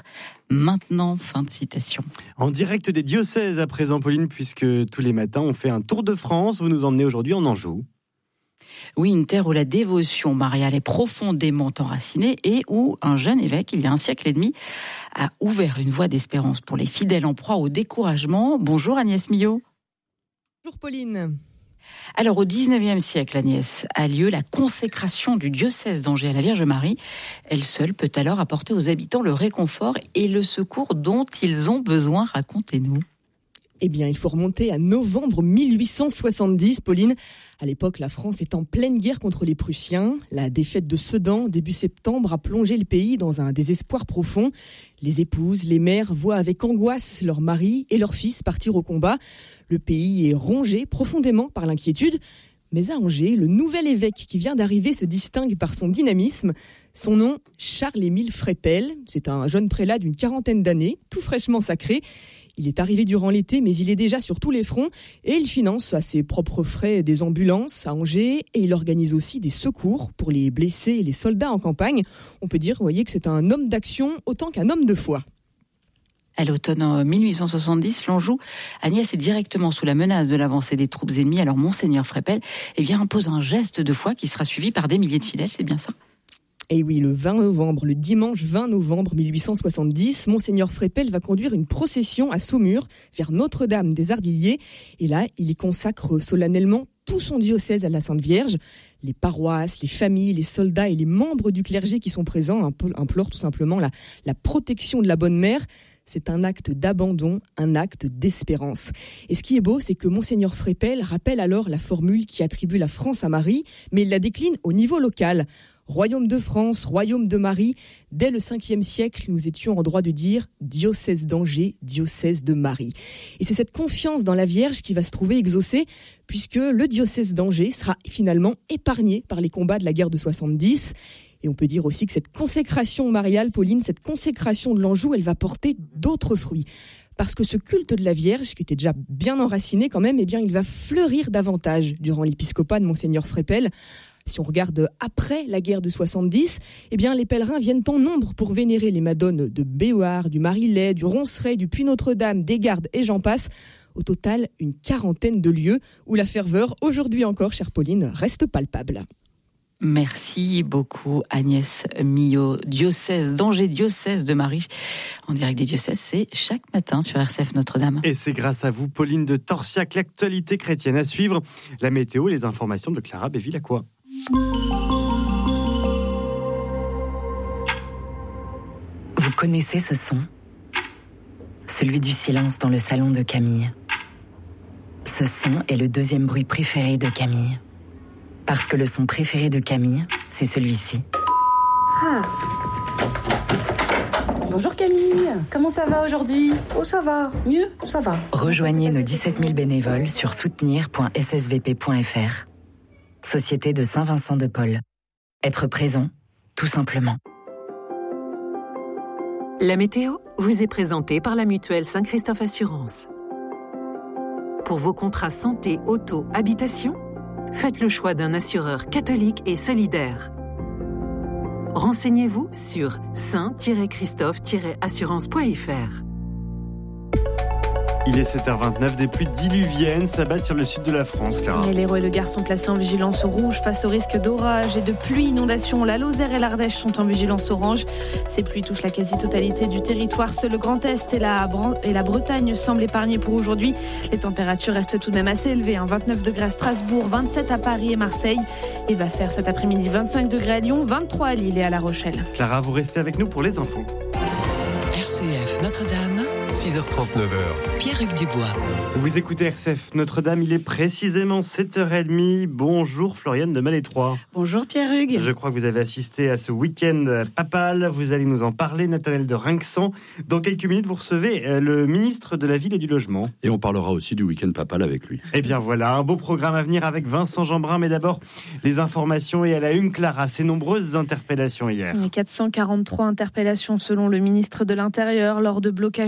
maintenant. Fin de citation. En direct des diocèses à présent, Pauline, puisque tous les matins on fait un tour de France. Vous nous emmenez aujourd'hui en Anjou. Oui, une terre où la dévotion mariale est profondément enracinée et où un jeune évêque, il y a un siècle et demi, a ouvert une voie d'espérance pour les fidèles en proie au découragement. Bonjour Agnès Millot. Bonjour Pauline. Alors au dix-neuvième siècle, Agnès, a lieu la consécration du diocèse d'Angers à la Vierge Marie. Elle seule peut alors apporter aux habitants le réconfort et le secours dont ils ont besoin. Racontez-nous. Eh bien, il faut remonter à novembre mille huit cent soixante-dix, Pauline. À l'époque, la France est en pleine guerre contre les Prussiens. La défaite de Sedan, début septembre, a plongé le pays dans un désespoir profond. Les épouses, les mères voient avec angoisse leurs maris et leurs fils partir au combat. Le pays est rongé profondément par l'inquiétude. Mais à Angers, le nouvel évêque qui vient d'arriver se distingue par son dynamisme. Son nom, Charles-Émile Frépel. C'est un jeune prélat d'une quarantaine d'années, tout fraîchement sacré. Il est arrivé durant l'été, mais il est déjà sur tous les fronts et il finance à ses propres frais des ambulances à Angers et il organise aussi des secours pour les blessés et les soldats en campagne. On peut dire, vous voyez, que c'est un homme d'action autant qu'un homme de foi. À l'automne mille huit cent soixante-dix, l'Anjou, Agnès est directement sous la menace de l'avancée des troupes ennemies. Alors Monseigneur Frépel eh bien, impose un geste de foi qui sera suivi par des milliers de fidèles, c'est bien ça ? Et oui, le vingt novembre, le dimanche vingt novembre mille huit cent soixante-dix, Monseigneur Frépel va conduire une procession à Saumur vers Notre-Dame des Ardilliers. Et là, il y consacre solennellement tout son diocèse à la Sainte Vierge. Les paroisses, les familles, les soldats et les membres du clergé qui sont présents implorent tout simplement la, la protection de la Bonne Mère. C'est un acte d'abandon, un acte d'espérance. Et ce qui est beau, c'est que Monseigneur Frépel rappelle alors la formule qui attribue la France à Marie, mais il la décline au niveau local. Royaume de France, royaume de Marie, dès le cinquième siècle, nous étions en droit de dire diocèse d'Angers, diocèse de Marie. Et c'est cette confiance dans la Vierge qui va se trouver exaucée, puisque le diocèse d'Angers sera finalement épargné par les combats de la guerre de soixante-dix. Et on peut dire aussi que cette consécration mariale, Pauline, cette consécration de l'Anjou, elle va porter d'autres fruits. Parce que ce culte de la Vierge, qui était déjà bien enraciné quand même, eh bien, il va fleurir davantage durant l'épiscopat de Monseigneur Frépel. Si on regarde après la guerre de soixante-dix, eh bien, les pèlerins viennent en nombre pour vénérer les madones de Béhoard, du Marillet, du Ronceret, du Puy-Notre-Dame, des Gardes et j'en passe. Au total, une quarantaine de lieux où la ferveur, aujourd'hui encore, chère Pauline, reste palpable. Merci beaucoup Agnès Millot. Diocèse d'Angers, diocèse de Marie. En direct des diocèses, c'est chaque matin sur R C F Notre-Dame. Et c'est grâce à vous, Pauline de Torsiac, l'actualité chrétienne à suivre. La météo et les informations de Clara Béville-Lacroix. Vous connaissez ce son ? Celui du silence dans le salon de Camille. Ce son est le deuxième bruit préféré de Camille. Parce que le son préféré de Camille, c'est celui-ci. Ah. Bonjour Camille, comment ça va aujourd'hui ? Oh ça va, mieux, ça va. Rejoignez nos dix-sept mille bénévoles sur soutenir point s s v p point f r. Société de Saint-Vincent de Paul. Être présent, tout simplement. La météo vous est présentée par la mutuelle Saint-Christophe Assurance. Pour vos contrats santé, auto, habitation, faites le choix d'un assureur catholique et solidaire. Renseignez-vous sur saint tiret christophe tiret assurance point f r. Il est sept heures vingt-neuf, des pluies diluviennes s'abattent sur le sud de la France, Clara. Et l'Hérault et le Gard sont placés en vigilance rouge face au risque d'orage et de pluie, inondation. La Lozère et l'Ardèche sont en vigilance orange. Ces pluies touchent la quasi-totalité du territoire. Seul le Grand Est et la, Bre- et la Bretagne semblent épargnés pour aujourd'hui. Les températures restent tout de même assez élevées. Hein. vingt-neuf degrés à Strasbourg, vingt-sept à Paris et Marseille. Il va faire cet après-midi vingt-cinq degrés à Lyon, vingt-trois à Lille et à La Rochelle. Clara, vous restez avec nous pour les infos. R C F Notre-Dame, six heures trente, neuf heures. Pierre-Hugues Dubois. Vous écoutez R C F Notre-Dame, il est précisément sept heures trente. Bonjour Floriane de Malétroit. Bonjour Pierre-Hugues. Je crois que vous avez assisté à ce week-end papal. Vous allez nous en parler, Nathanaël de Rinxan. Dans quelques minutes, vous recevez le ministre de la Ville et du Logement. Et on parlera aussi du week-end papal avec lui. Eh bien voilà, un beau programme à venir avec Vincent Jeanbrun. Mais d'abord, les informations et à la une, Clara, ces nombreuses interpellations hier. quatre cent quarante-trois interpellations selon le ministre de l'Intérieur lors de blocages de lycées.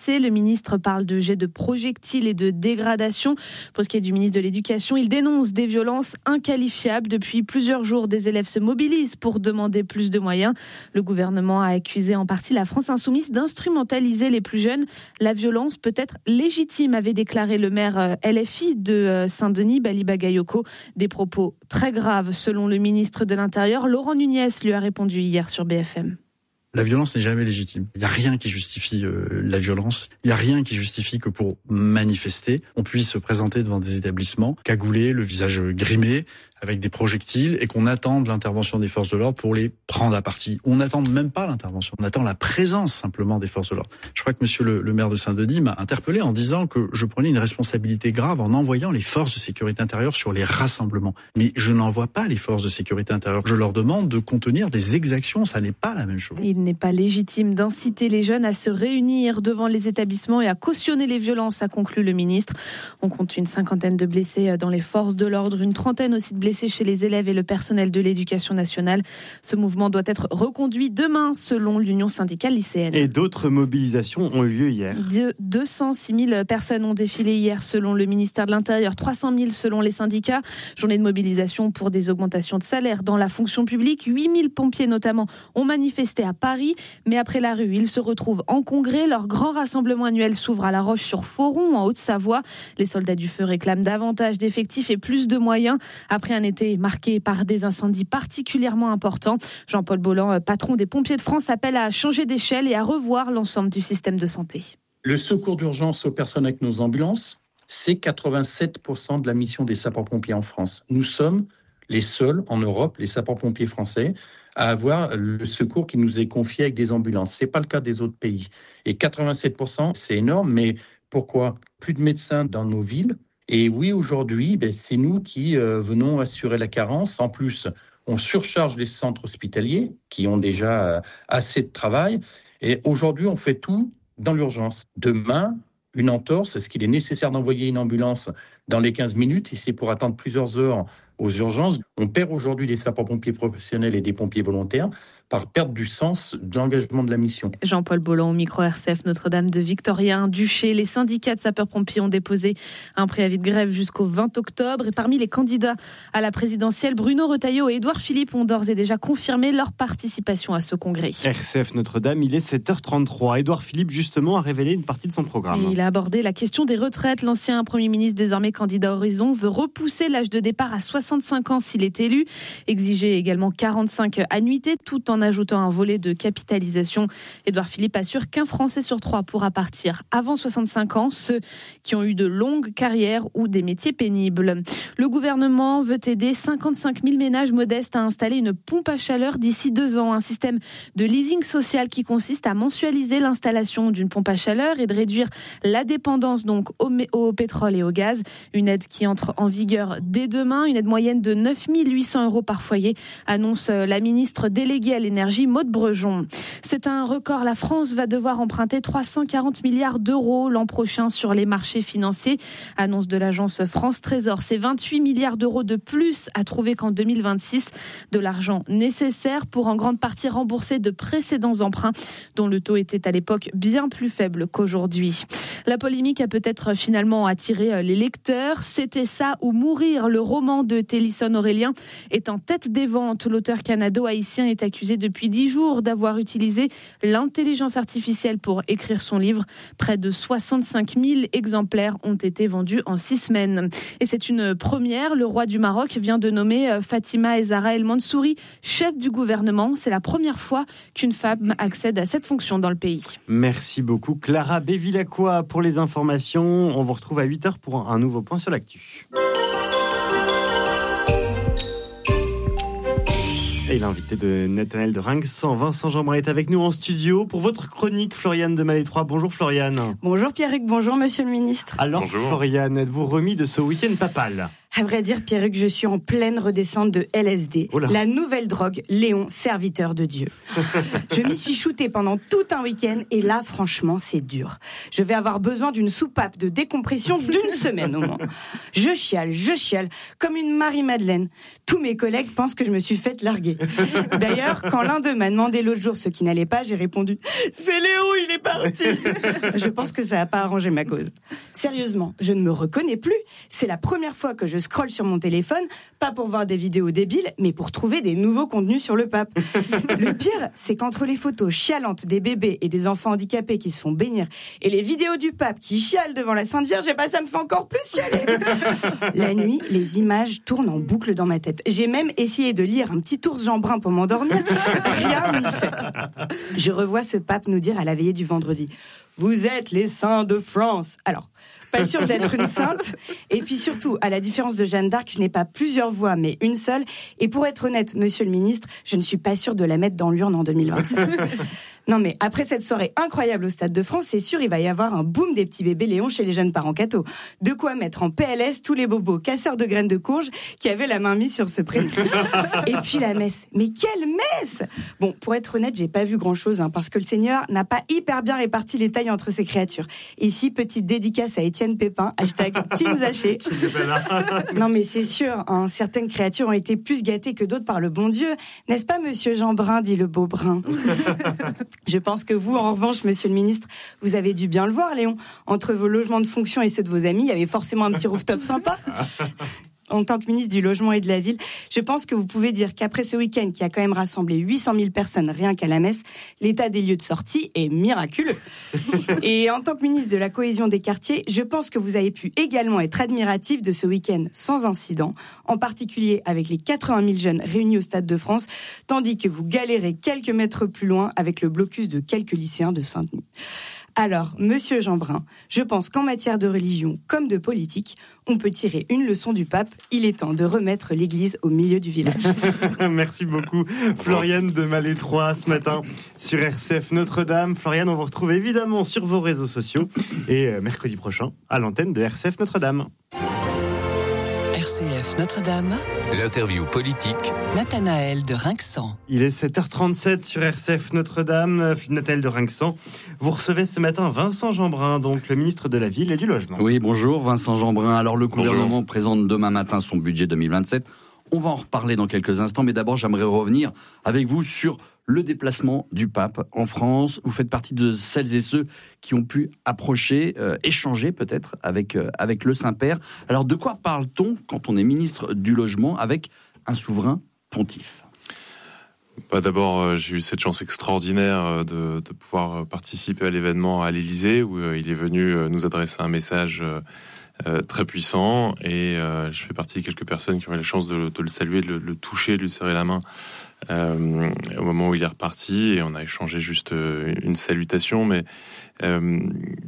blessés. Le ministre parle de jets de projectiles et de dégradation. Pour ce qui est du ministre de l'Éducation, il dénonce des violences inqualifiables. Depuis plusieurs jours, des élèves se mobilisent pour demander plus de moyens. Le gouvernement a accusé en partie la France insoumise d'instrumentaliser les plus jeunes. La violence peut être légitime, avait déclaré le maire L F I de Saint-Denis, Bali Bagayoko. Des propos très graves selon le ministre de l'Intérieur. Laurent Nunez lui a répondu hier sur B F M. La violence n'est jamais légitime. Il n'y a rien qui justifie euh, la violence. Il n'y a rien qui justifie que pour manifester, on puisse se présenter devant des établissements cagoulés, le visage grimé, avec des projectiles, et qu'on attende l'intervention des forces de l'ordre pour les prendre à partie. On n'attend même pas l'intervention, on attend la présence simplement des forces de l'ordre. Je crois que monsieur le, le maire de Saint-Denis m'a interpellé en disant que je prenais une responsabilité grave en envoyant les forces de sécurité intérieure sur les rassemblements. Mais je n'envoie pas les forces de sécurité intérieure. Je leur demande de contenir des exactions, ça n'est pas la même chose. Il n'est pas légitime d'inciter les jeunes à se réunir devant les établissements et à cautionner les violences, a conclu le ministre. On compte une cinquantaine de blessés dans les forces de l'ordre, une trentaine aussi de blessés chez les élèves et le personnel de l'éducation nationale. Ce mouvement doit être reconduit demain, selon l'Union syndicale lycéenne. Et d'autres mobilisations ont eu lieu hier. De deux cent six mille personnes ont défilé hier, selon le ministère de l'Intérieur, trois cent mille selon les syndicats. Journée de mobilisation pour des augmentations de salaire dans la fonction publique. huit mille pompiers notamment ont manifesté à Paris, mais après la rue, ils se retrouvent en congrès. Leur grand rassemblement annuel s'ouvre à La Roche-sur-Foron, en Haute-Savoie. Les soldats du feu réclament davantage d'effectifs et plus de moyens. Après un été marqué par des incendies particulièrement importants, Jean-Paul Bolland, patron des pompiers de France, appelle à changer d'échelle et à revoir l'ensemble du système de santé. Le secours d'urgence aux personnes avec nos ambulances, c'est quatre-vingt-sept pour cent de la mission des sapeurs-pompiers en France. Nous sommes les seuls en Europe, les sapeurs-pompiers français, à avoir le secours qui nous est confié avec des ambulances. Ce n'est pas le cas des autres pays. Et quatre-vingt-sept pour cent, c'est énorme, mais pourquoi ? Plus de médecins dans nos villes. Et oui, aujourd'hui, ben, c'est nous qui euh, venons assurer la carence. En plus, on surcharge les centres hospitaliers qui ont déjà euh, assez de travail. Et aujourd'hui, on fait tout dans l'urgence. Demain, une entorse, est-ce qu'il est nécessaire d'envoyer une ambulance dans les quinze minutes si c'est pour attendre plusieurs heures aux urgences? On perd aujourd'hui des sapeurs-pompiers professionnels et des pompiers volontaires par perte du sens de l'engagement de la mission. Jean-Paul Bolland au micro R C F Notre-Dame de Victorien, Duché. Les syndicats de sapeurs-pompiers ont déposé un préavis de grève jusqu'au vingt octobre. Et parmi les candidats à la présidentielle, Bruno Retailleau et Édouard Philippe ont d'ores et déjà confirmé leur participation à ce congrès. R C F Notre-Dame, il est sept heures trente-trois. Édouard Philippe, justement, a révélé une partie de son programme. Et il a abordé la question des retraites. L'ancien Premier ministre, désormais candidat Horizon, veut repousser l'âge de départ à soixante-cinq ans s'il est élu. Exiger également quarante-cinq annuités, tout en ajoutant un volet de capitalisation. Édouard Philippe assure qu'un Français sur trois pourra partir avant soixante-cinq ans, ceux qui ont eu de longues carrières ou des métiers pénibles. Le gouvernement veut aider cinquante-cinq mille ménages modestes à installer une pompe à chaleur d'ici deux ans. Un système de leasing social qui consiste à mensualiser l'installation d'une pompe à chaleur et de réduire la dépendance donc au, au pétrole et au gaz. Une aide qui entre en vigueur dès demain, une aide moyenne de neuf mille huit cents euros par foyer, annonce la ministre déléguée à l'énergie Maud Brejon. C'est un record, la France va devoir emprunter trois cent quarante milliards d'euros l'an prochain sur les marchés financiers, annonce de l'agence France Trésor. C'est vingt-huit milliards d'euros de plus à trouver qu'en deux mille vingt-six, de l'argent nécessaire pour en grande partie rembourser de précédents emprunts dont le taux était à l'époque bien plus faible qu'aujourd'hui. La polémique a peut-être finalement attiré les lecteurs. C'était ça ou mourir. Le roman de Télisson Aurélien est en tête des ventes. L'auteur canado-haïtien est accusé depuis dix jours d'avoir utilisé l'intelligence artificielle pour écrire son livre. Près de soixante-cinq mille exemplaires ont été vendus en six semaines. Et c'est une première. Le roi du Maroc vient de nommer Fatima Zahra El Mansouri chef du gouvernement. C'est la première fois qu'une femme accède à cette fonction dans le pays. Merci beaucoup Clara Bevilacqua pour les informations. On vous retrouve à huit heures pour un nouveau point sur l'actu. Et l'invité de Nathanaël de Rinxan, Vincent Jeanbrun, est avec nous en studio pour votre chronique, Floriane de Malétroit. Bonjour Floriane. Bonjour Pierrick, bonjour Monsieur le Ministre. Alors bonjour. Floriane, êtes-vous remis de ce week-end papal ? À vrai dire, Pierruc, je suis en pleine redescente de L S D, oh la nouvelle drogue, Léon, serviteur de Dieu. Je m'y suis shootée pendant tout un week-end et là, franchement, c'est dur. Je vais avoir besoin d'une soupape de décompression d'une semaine au moins. Je chiale, je chiale, comme une Marie-Madeleine. Tous mes collègues pensent que je me suis faite larguer. D'ailleurs, quand l'un d'eux m'a demandé l'autre jour ce qui n'allait pas, j'ai répondu « C'est Léon, il est parti !» Je pense que ça n'a pas arrangé ma cause. Sérieusement, je ne me reconnais plus. C'est la première fois que je scrolle sur mon téléphone, pas pour voir des vidéos débiles, mais pour trouver des nouveaux contenus sur le pape. Le pire, c'est qu'entre les photos chialantes des bébés et des enfants handicapés qui se font bénir et les vidéos du pape qui chiale devant la Sainte Vierge, et bah, ça me fait encore plus chialer. La nuit, les images tournent en boucle dans ma tête. J'ai même essayé de lire un petit ours Jean Brun pour m'endormir. Rien n'y fait. Je revois ce pape nous dire à la veillée du vendredi « Vous êtes les saints de France ». Alors, pas sûre d'être une sainte. Et puis surtout, à la différence de Jeanne d'Arc, je n'ai pas plusieurs voix, mais une seule. Et pour être honnête, monsieur le ministre, je ne suis pas sûre de la mettre dans l'urne en deux mille vingt-sept. Non mais après cette soirée incroyable au Stade de France, c'est sûr il va y avoir un boom des petits bébés Léon chez les jeunes parents cathos. De quoi mettre en P L S tous les bobos casseurs de graines de courge qui avaient la main mise sur ce prénom. Et puis la messe. Mais quelle messe! Bon, pour être honnête, j'ai pas vu grand chose, hein, parce que le Seigneur n'a pas hyper bien réparti les tailles entre ses créatures. Ici, petite dédicace à Étienne Pépin, hashtag Team Zaché. Non mais c'est sûr, hein, certaines créatures ont été plus gâtées que d'autres par le bon Dieu. N'est-ce pas monsieur Jean Brun, dit le beau Brun? Je pense que vous, en revanche, monsieur le ministre, vous avez dû bien le voir, Léon. Entre vos logements de fonction et ceux de vos amis, il y avait forcément un petit rooftop sympa. En tant que ministre du Logement et de la Ville, je pense que vous pouvez dire qu'après ce week-end qui a quand même rassemblé huit cent mille personnes rien qu'à la messe, l'état des lieux de sortie est miraculeux. Et en tant que ministre de la Cohésion des quartiers, je pense que vous avez pu également être admiratif de ce week-end sans incident, en particulier avec les quatre-vingt mille jeunes réunis au Stade de France, tandis que vous galérez quelques mètres plus loin avec le blocus de quelques lycéens de Saint-Denis. Alors, monsieur Jean Brun, je pense qu'en matière de religion comme de politique, on peut tirer une leçon du pape. Il est temps de remettre l'église au milieu du village. Merci beaucoup, Floriane de Malétroit, ce matin sur R C F Notre-Dame. Floriane, on vous retrouve évidemment sur vos réseaux sociaux et mercredi prochain à l'antenne de R C F Notre-Dame. R C F Notre-Dame. L'interview politique. Nathanaël de Rinxan. Il est sept heures trente-sept sur R C F Notre-Dame. Nathanaël de Rinxan. Vous recevez ce matin Vincent Jeanbrun, donc le ministre de la Ville et du Logement. Oui, bonjour Vincent Jeanbrun. Alors le gouvernement bonjour. présente demain matin son budget deux mille vingt-sept. On va en reparler dans quelques instants, mais d'abord j'aimerais revenir avec vous sur le déplacement du pape en France. Vous faites partie de celles et ceux qui ont pu approcher, euh, échanger peut-être avec, euh, avec le Saint-Père. Alors de quoi parle-t-on quand on est ministre du Logement avec un souverain pontife ? Bah d'abord, euh, j'ai eu cette chance extraordinaire euh, de, de pouvoir participer à l'événement à l'Élysée où euh, il est venu euh, nous adresser un message euh, euh, très puissant et euh, je fais partie de quelques personnes qui ont eu la chance de, de le saluer, de le, le toucher, de lui serrer la main euh, au moment où il est reparti et on a échangé juste euh, une salutation. Mais euh,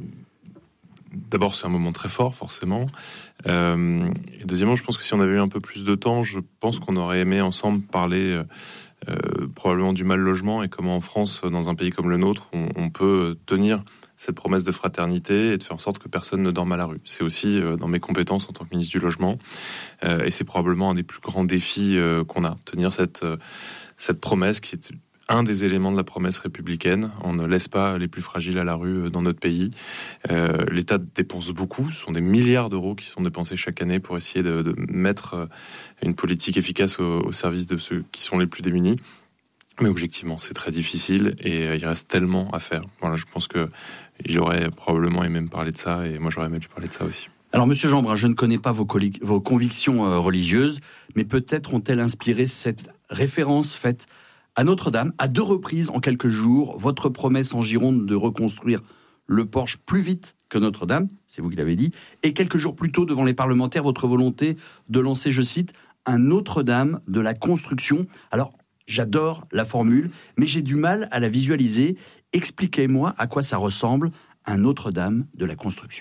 d'abord, c'est un moment très fort, forcément. Euh, et deuxièmement, je pense que si on avait eu un peu plus de temps, je pense qu'on aurait aimé ensemble parler euh, Euh, probablement du mal logement et comment en France, dans un pays comme le nôtre, on, on peut tenir cette promesse de fraternité et de faire en sorte que personne ne dorme à la rue. C'est aussi euh, dans mes compétences en tant que ministre du Logement euh, et c'est probablement un des plus grands défis euh, qu'on a, tenir cette, euh, cette promesse qui est un des éléments de la promesse républicaine. On ne laisse pas les plus fragiles à la rue dans notre pays. Euh, L'État dépense beaucoup. Ce sont des milliards d'euros qui sont dépensés chaque année pour essayer de, de mettre une politique efficace au, au service de ceux qui sont les plus démunis. Mais objectivement, c'est très difficile et il reste tellement à faire. Voilà, je pense qu'il aurait probablement aimé me parler de ça et moi j'aurais aimé lui parler de ça aussi. Alors, Monsieur Jeanbrun, je ne connais pas vos, colli- vos convictions euh, religieuses, mais peut-être ont-elles inspiré cette référence faite à Notre-Dame, à deux reprises en quelques jours, votre promesse en Gironde de reconstruire le Porche plus vite que Notre-Dame, c'est vous qui l'avez dit, et quelques jours plus tôt devant les parlementaires, votre volonté de lancer, je cite, un Notre-Dame de la construction. Alors, j'adore la formule, mais j'ai du mal à la visualiser. Expliquez-moi à quoi ça ressemble, un Notre-Dame de la construction.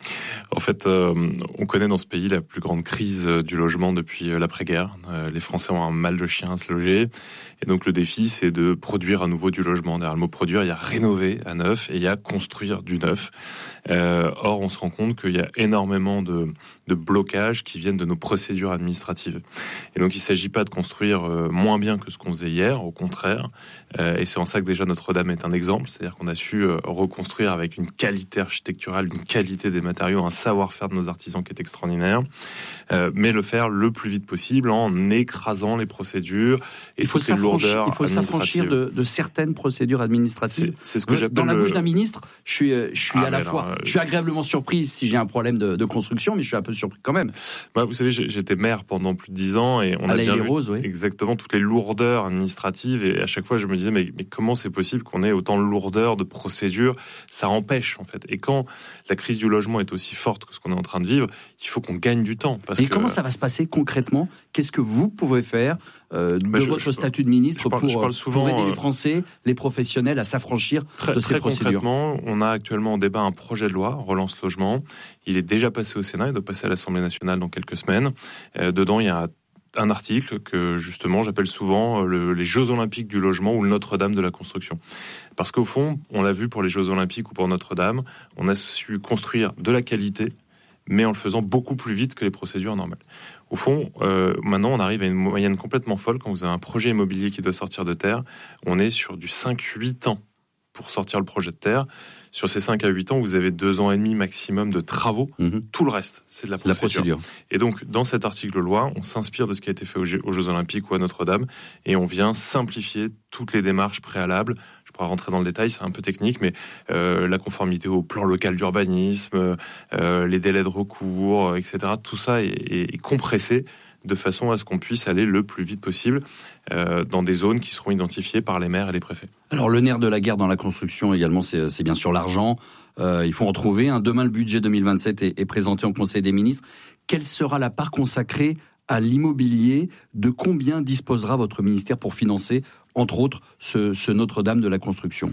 En fait, euh, on connaît dans ce pays la plus grande crise du logement depuis l'après-guerre. Euh, les Français ont un mal de chien à se loger. Et donc le défi, c'est de produire à nouveau du logement. Derrière le mot produire, il y a rénover à neuf et il y a construire du neuf. Euh, or, on se rend compte qu'il y a énormément de, de blocages qui viennent de nos procédures administratives. Et donc il ne s'agit pas de construire euh, moins bien que ce qu'on faisait hier, au contraire. Euh, et c'est en ça que déjà Notre-Dame est un exemple. C'est-à-dire qu'on a su euh, reconstruire avec une qualité architecturale, une qualité des matériaux, un savoir-faire de nos artisans qui est extraordinaire, euh, mais le faire le plus vite possible en écrasant les procédures et il faut toutes les lourdeurs il faut s'affranchir de, de certaines procédures administratives. C'est, c'est ce que j'appelle dans la bouche le... d'un ministre. Je suis, je suis ah, à la alors, fois, euh... je suis agréablement surpris si j'ai un problème de, de construction, mais je suis un peu surpris quand même. Bah, vous savez, j'étais maire pendant plus de dix ans et on à a bien vu Rose, oui. exactement toutes les lourdeurs administratives et à chaque fois je me disais mais, mais comment c'est possible qu'on ait autant de lourdeurs de procédures? Ça empêche en fait. Et quand la crise du logement est aussi forte que ce qu'on est en train de vivre, il faut qu'on gagne du temps. Parce et que... comment ça va se passer concrètement? Qu'est-ce que vous pouvez faire euh, de bah, je, votre je, statut de ministre je parle, pour, je parle souvent, pour aider les Français, les professionnels à s'affranchir très, de ces très procédures? Concrètement, on a actuellement en débat un projet de loi, Relance Logement. Il est déjà passé au Sénat, il doit passer à l'Assemblée nationale dans quelques semaines. Euh, dedans, il y a un article que justement j'appelle souvent le, les Jeux Olympiques du logement ou le Notre-Dame de la construction. Parce qu'au fond, on l'a vu pour les Jeux Olympiques ou pour Notre-Dame, on a su construire de la qualité, mais en le faisant beaucoup plus vite que les procédures normales. Au fond, euh, maintenant, on arrive à une moyenne complètement folle. Quand vous avez un projet immobilier qui doit sortir de terre, on est sur du cinq à huit ans pour sortir le projet de terre. Sur ces cinq à huit ans, vous avez deux ans et demi maximum de travaux. Mmh. Tout le reste, c'est de la procédure. la procédure. Et donc, dans cet article de loi, on s'inspire de ce qui a été fait aux Jeux, aux Jeux Olympiques ou à Notre-Dame, et on vient simplifier toutes les démarches préalables. Je pourrais rentrer dans le détail, c'est un peu technique, mais euh, la conformité au plan local d'urbanisme, euh, les délais de recours, et cetera. Tout ça est, est, est compressé de façon à ce qu'on puisse aller le plus vite possible euh, dans des zones qui seront identifiées par les maires et les préfets. Alors le nerf de la guerre dans la construction également, c'est, c'est bien sûr l'argent. Euh, il faut en trouver. Hein. Demain, le budget deux mille vingt-sept est, est présenté en Conseil des ministres. Quelle sera la part consacrée à l'immobilier? De combien disposera votre ministère pour financer, entre autres, ce, ce Notre-Dame de la construction?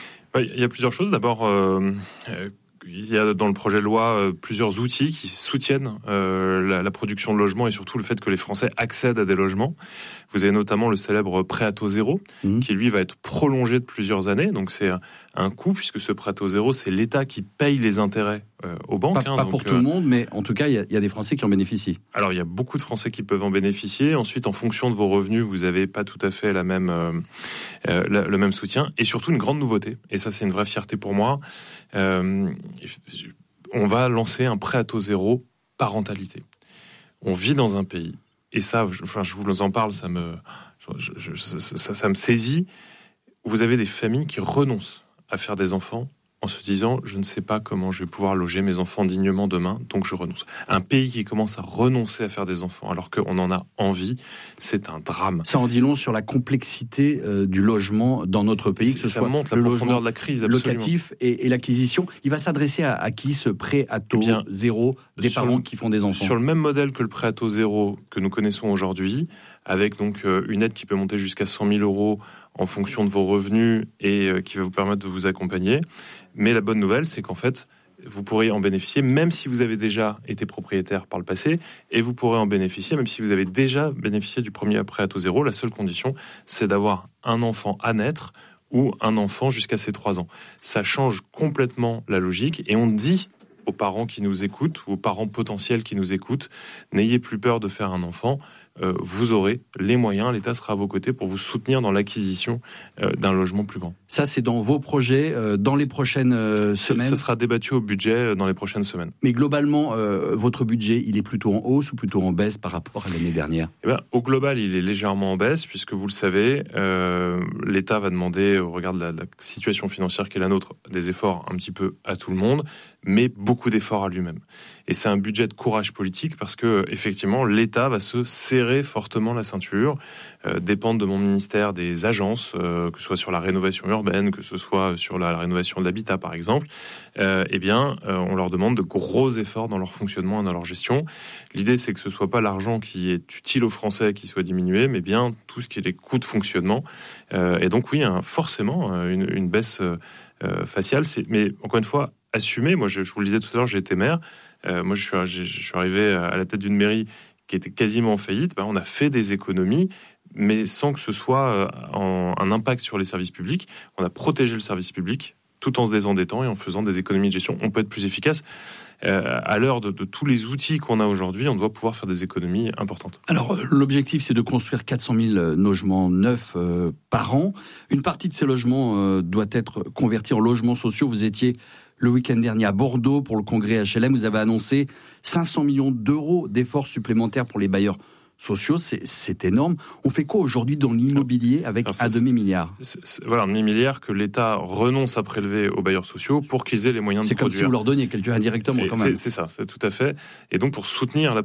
Il y a plusieurs choses. D'abord, euh, euh, il y a dans le projet de loi euh, plusieurs outils qui soutiennent euh, la, la production de logements et surtout le fait que les Français accèdent à des logements. Vous avez notamment le célèbre prêt à taux zéro, mmh. qui lui va être prolongé de plusieurs années. Donc c'est un, un coût, puisque ce prêt à taux zéro, c'est l'État qui paye les intérêts euh, aux banques. Pas, hein, pas donc, pour tout euh, le monde, mais en tout cas, il y, y a des Français qui en bénéficient. Alors il y a beaucoup de Français qui peuvent en bénéficier. Ensuite, en fonction de vos revenus, vous n'avez pas tout à fait la même, euh, euh, la, le même soutien. Et surtout, une grande nouveauté, et ça c'est une vraie fierté pour moi, euh, on va lancer un prêt à taux zéro parentalité. On vit dans un pays, et ça, je, enfin, je vous en parle, ça me, je, je, ça, ça me saisit. Vous avez des familles qui renoncent à faire des enfants en se disant « je ne sais pas comment je vais pouvoir loger mes enfants dignement demain, donc je renonce ». Un pays qui commence à renoncer à faire des enfants alors qu'on en a envie, c'est un drame. Ça en dit long sur la complexité euh, du logement dans notre pays, que ce ça soit montre le la profondeur logement de la crise, locatif et, et l'acquisition. Il va s'adresser à, à qui ce prêt à taux eh bien, zéro des parents le, qui font des enfants? Sur le même modèle que le prêt à taux zéro que nous connaissons aujourd'hui, avec donc euh, une aide qui peut monter jusqu'à cent mille euros en fonction de vos revenus et euh, qui va vous permettre de vous accompagner. Mais la bonne nouvelle, c'est qu'en fait, vous pourrez en bénéficier même si vous avez déjà été propriétaire par le passé, et vous pourrez en bénéficier même si vous avez déjà bénéficié du premier prêt à taux zéro. La seule condition, c'est d'avoir un enfant à naître ou un enfant jusqu'à ses trois ans. Ça change complètement la logique, et on dit aux parents qui nous écoutent, ou aux parents potentiels qui nous écoutent, n'ayez plus peur de faire un enfant. Euh, vous aurez les moyens, l'État sera à vos côtés pour vous soutenir dans l'acquisition euh, d'un logement plus grand. Ça, c'est dans vos projets, euh, dans les prochaines euh, semaines? Ça sera débattu au budget euh, dans les prochaines semaines. Mais globalement, euh, votre budget, il est plutôt en hausse ou plutôt en baisse par rapport à l'année dernière? Eh bien, au global, il est légèrement en baisse, puisque vous le savez, euh, l'État va demander, au regard de la, la situation financière qui est la nôtre, des efforts un petit peu à tout le monde, mais beaucoup d'efforts à lui-même. Et c'est un budget de courage politique, parce que effectivement, l'État va se serrer fortement la ceinture, euh, dépendre de mon ministère des agences, euh, que ce soit sur la rénovation urbaine, que ce soit sur la, la rénovation de l'habitat par exemple, euh, eh bien, euh, on leur demande de gros efforts dans leur fonctionnement et dans leur gestion. L'idée, c'est que ce soit pas l'argent qui est utile aux Français qui soit diminué, mais bien tout ce qui est les coûts de fonctionnement. Euh, et donc oui, hein, forcément, une, une baisse euh, faciale, c'est, mais encore une fois, assumer. Moi, je, je vous le disais tout à l'heure, j'ai été maire. Euh, moi, je suis, je, je suis arrivé à la tête d'une mairie qui était quasiment en faillite. Ben, on a fait des économies, mais sans que ce soit en, un impact sur les services publics. On a protégé le service public tout en se désendettant et en faisant des économies de gestion. On peut être plus efficace. Euh, à l'heure de, de tous les outils qu'on a aujourd'hui, on doit pouvoir faire des économies importantes. Alors, l'objectif, c'est de construire quatre cent mille logements neufs euh, par an. Une partie de ces logements euh, doit être convertie en logements sociaux. Vous étiez le week-end dernier à Bordeaux pour le congrès H L M. Vous avez annoncé cinq cents millions d'euros d'efforts supplémentaires pour les bailleurs sociaux, c'est, c'est énorme. On fait quoi aujourd'hui dans l'immobilier avec Alors, un demi-milliard c'est, c'est, Voilà, un demi-milliard que l'État renonce à prélever aux bailleurs sociaux pour qu'ils aient les moyens c'est de produire. C'est comme si vous leur donniez quelque indirectement Et quand même. C'est, c'est ça, c'est tout à fait. Et donc pour soutenir la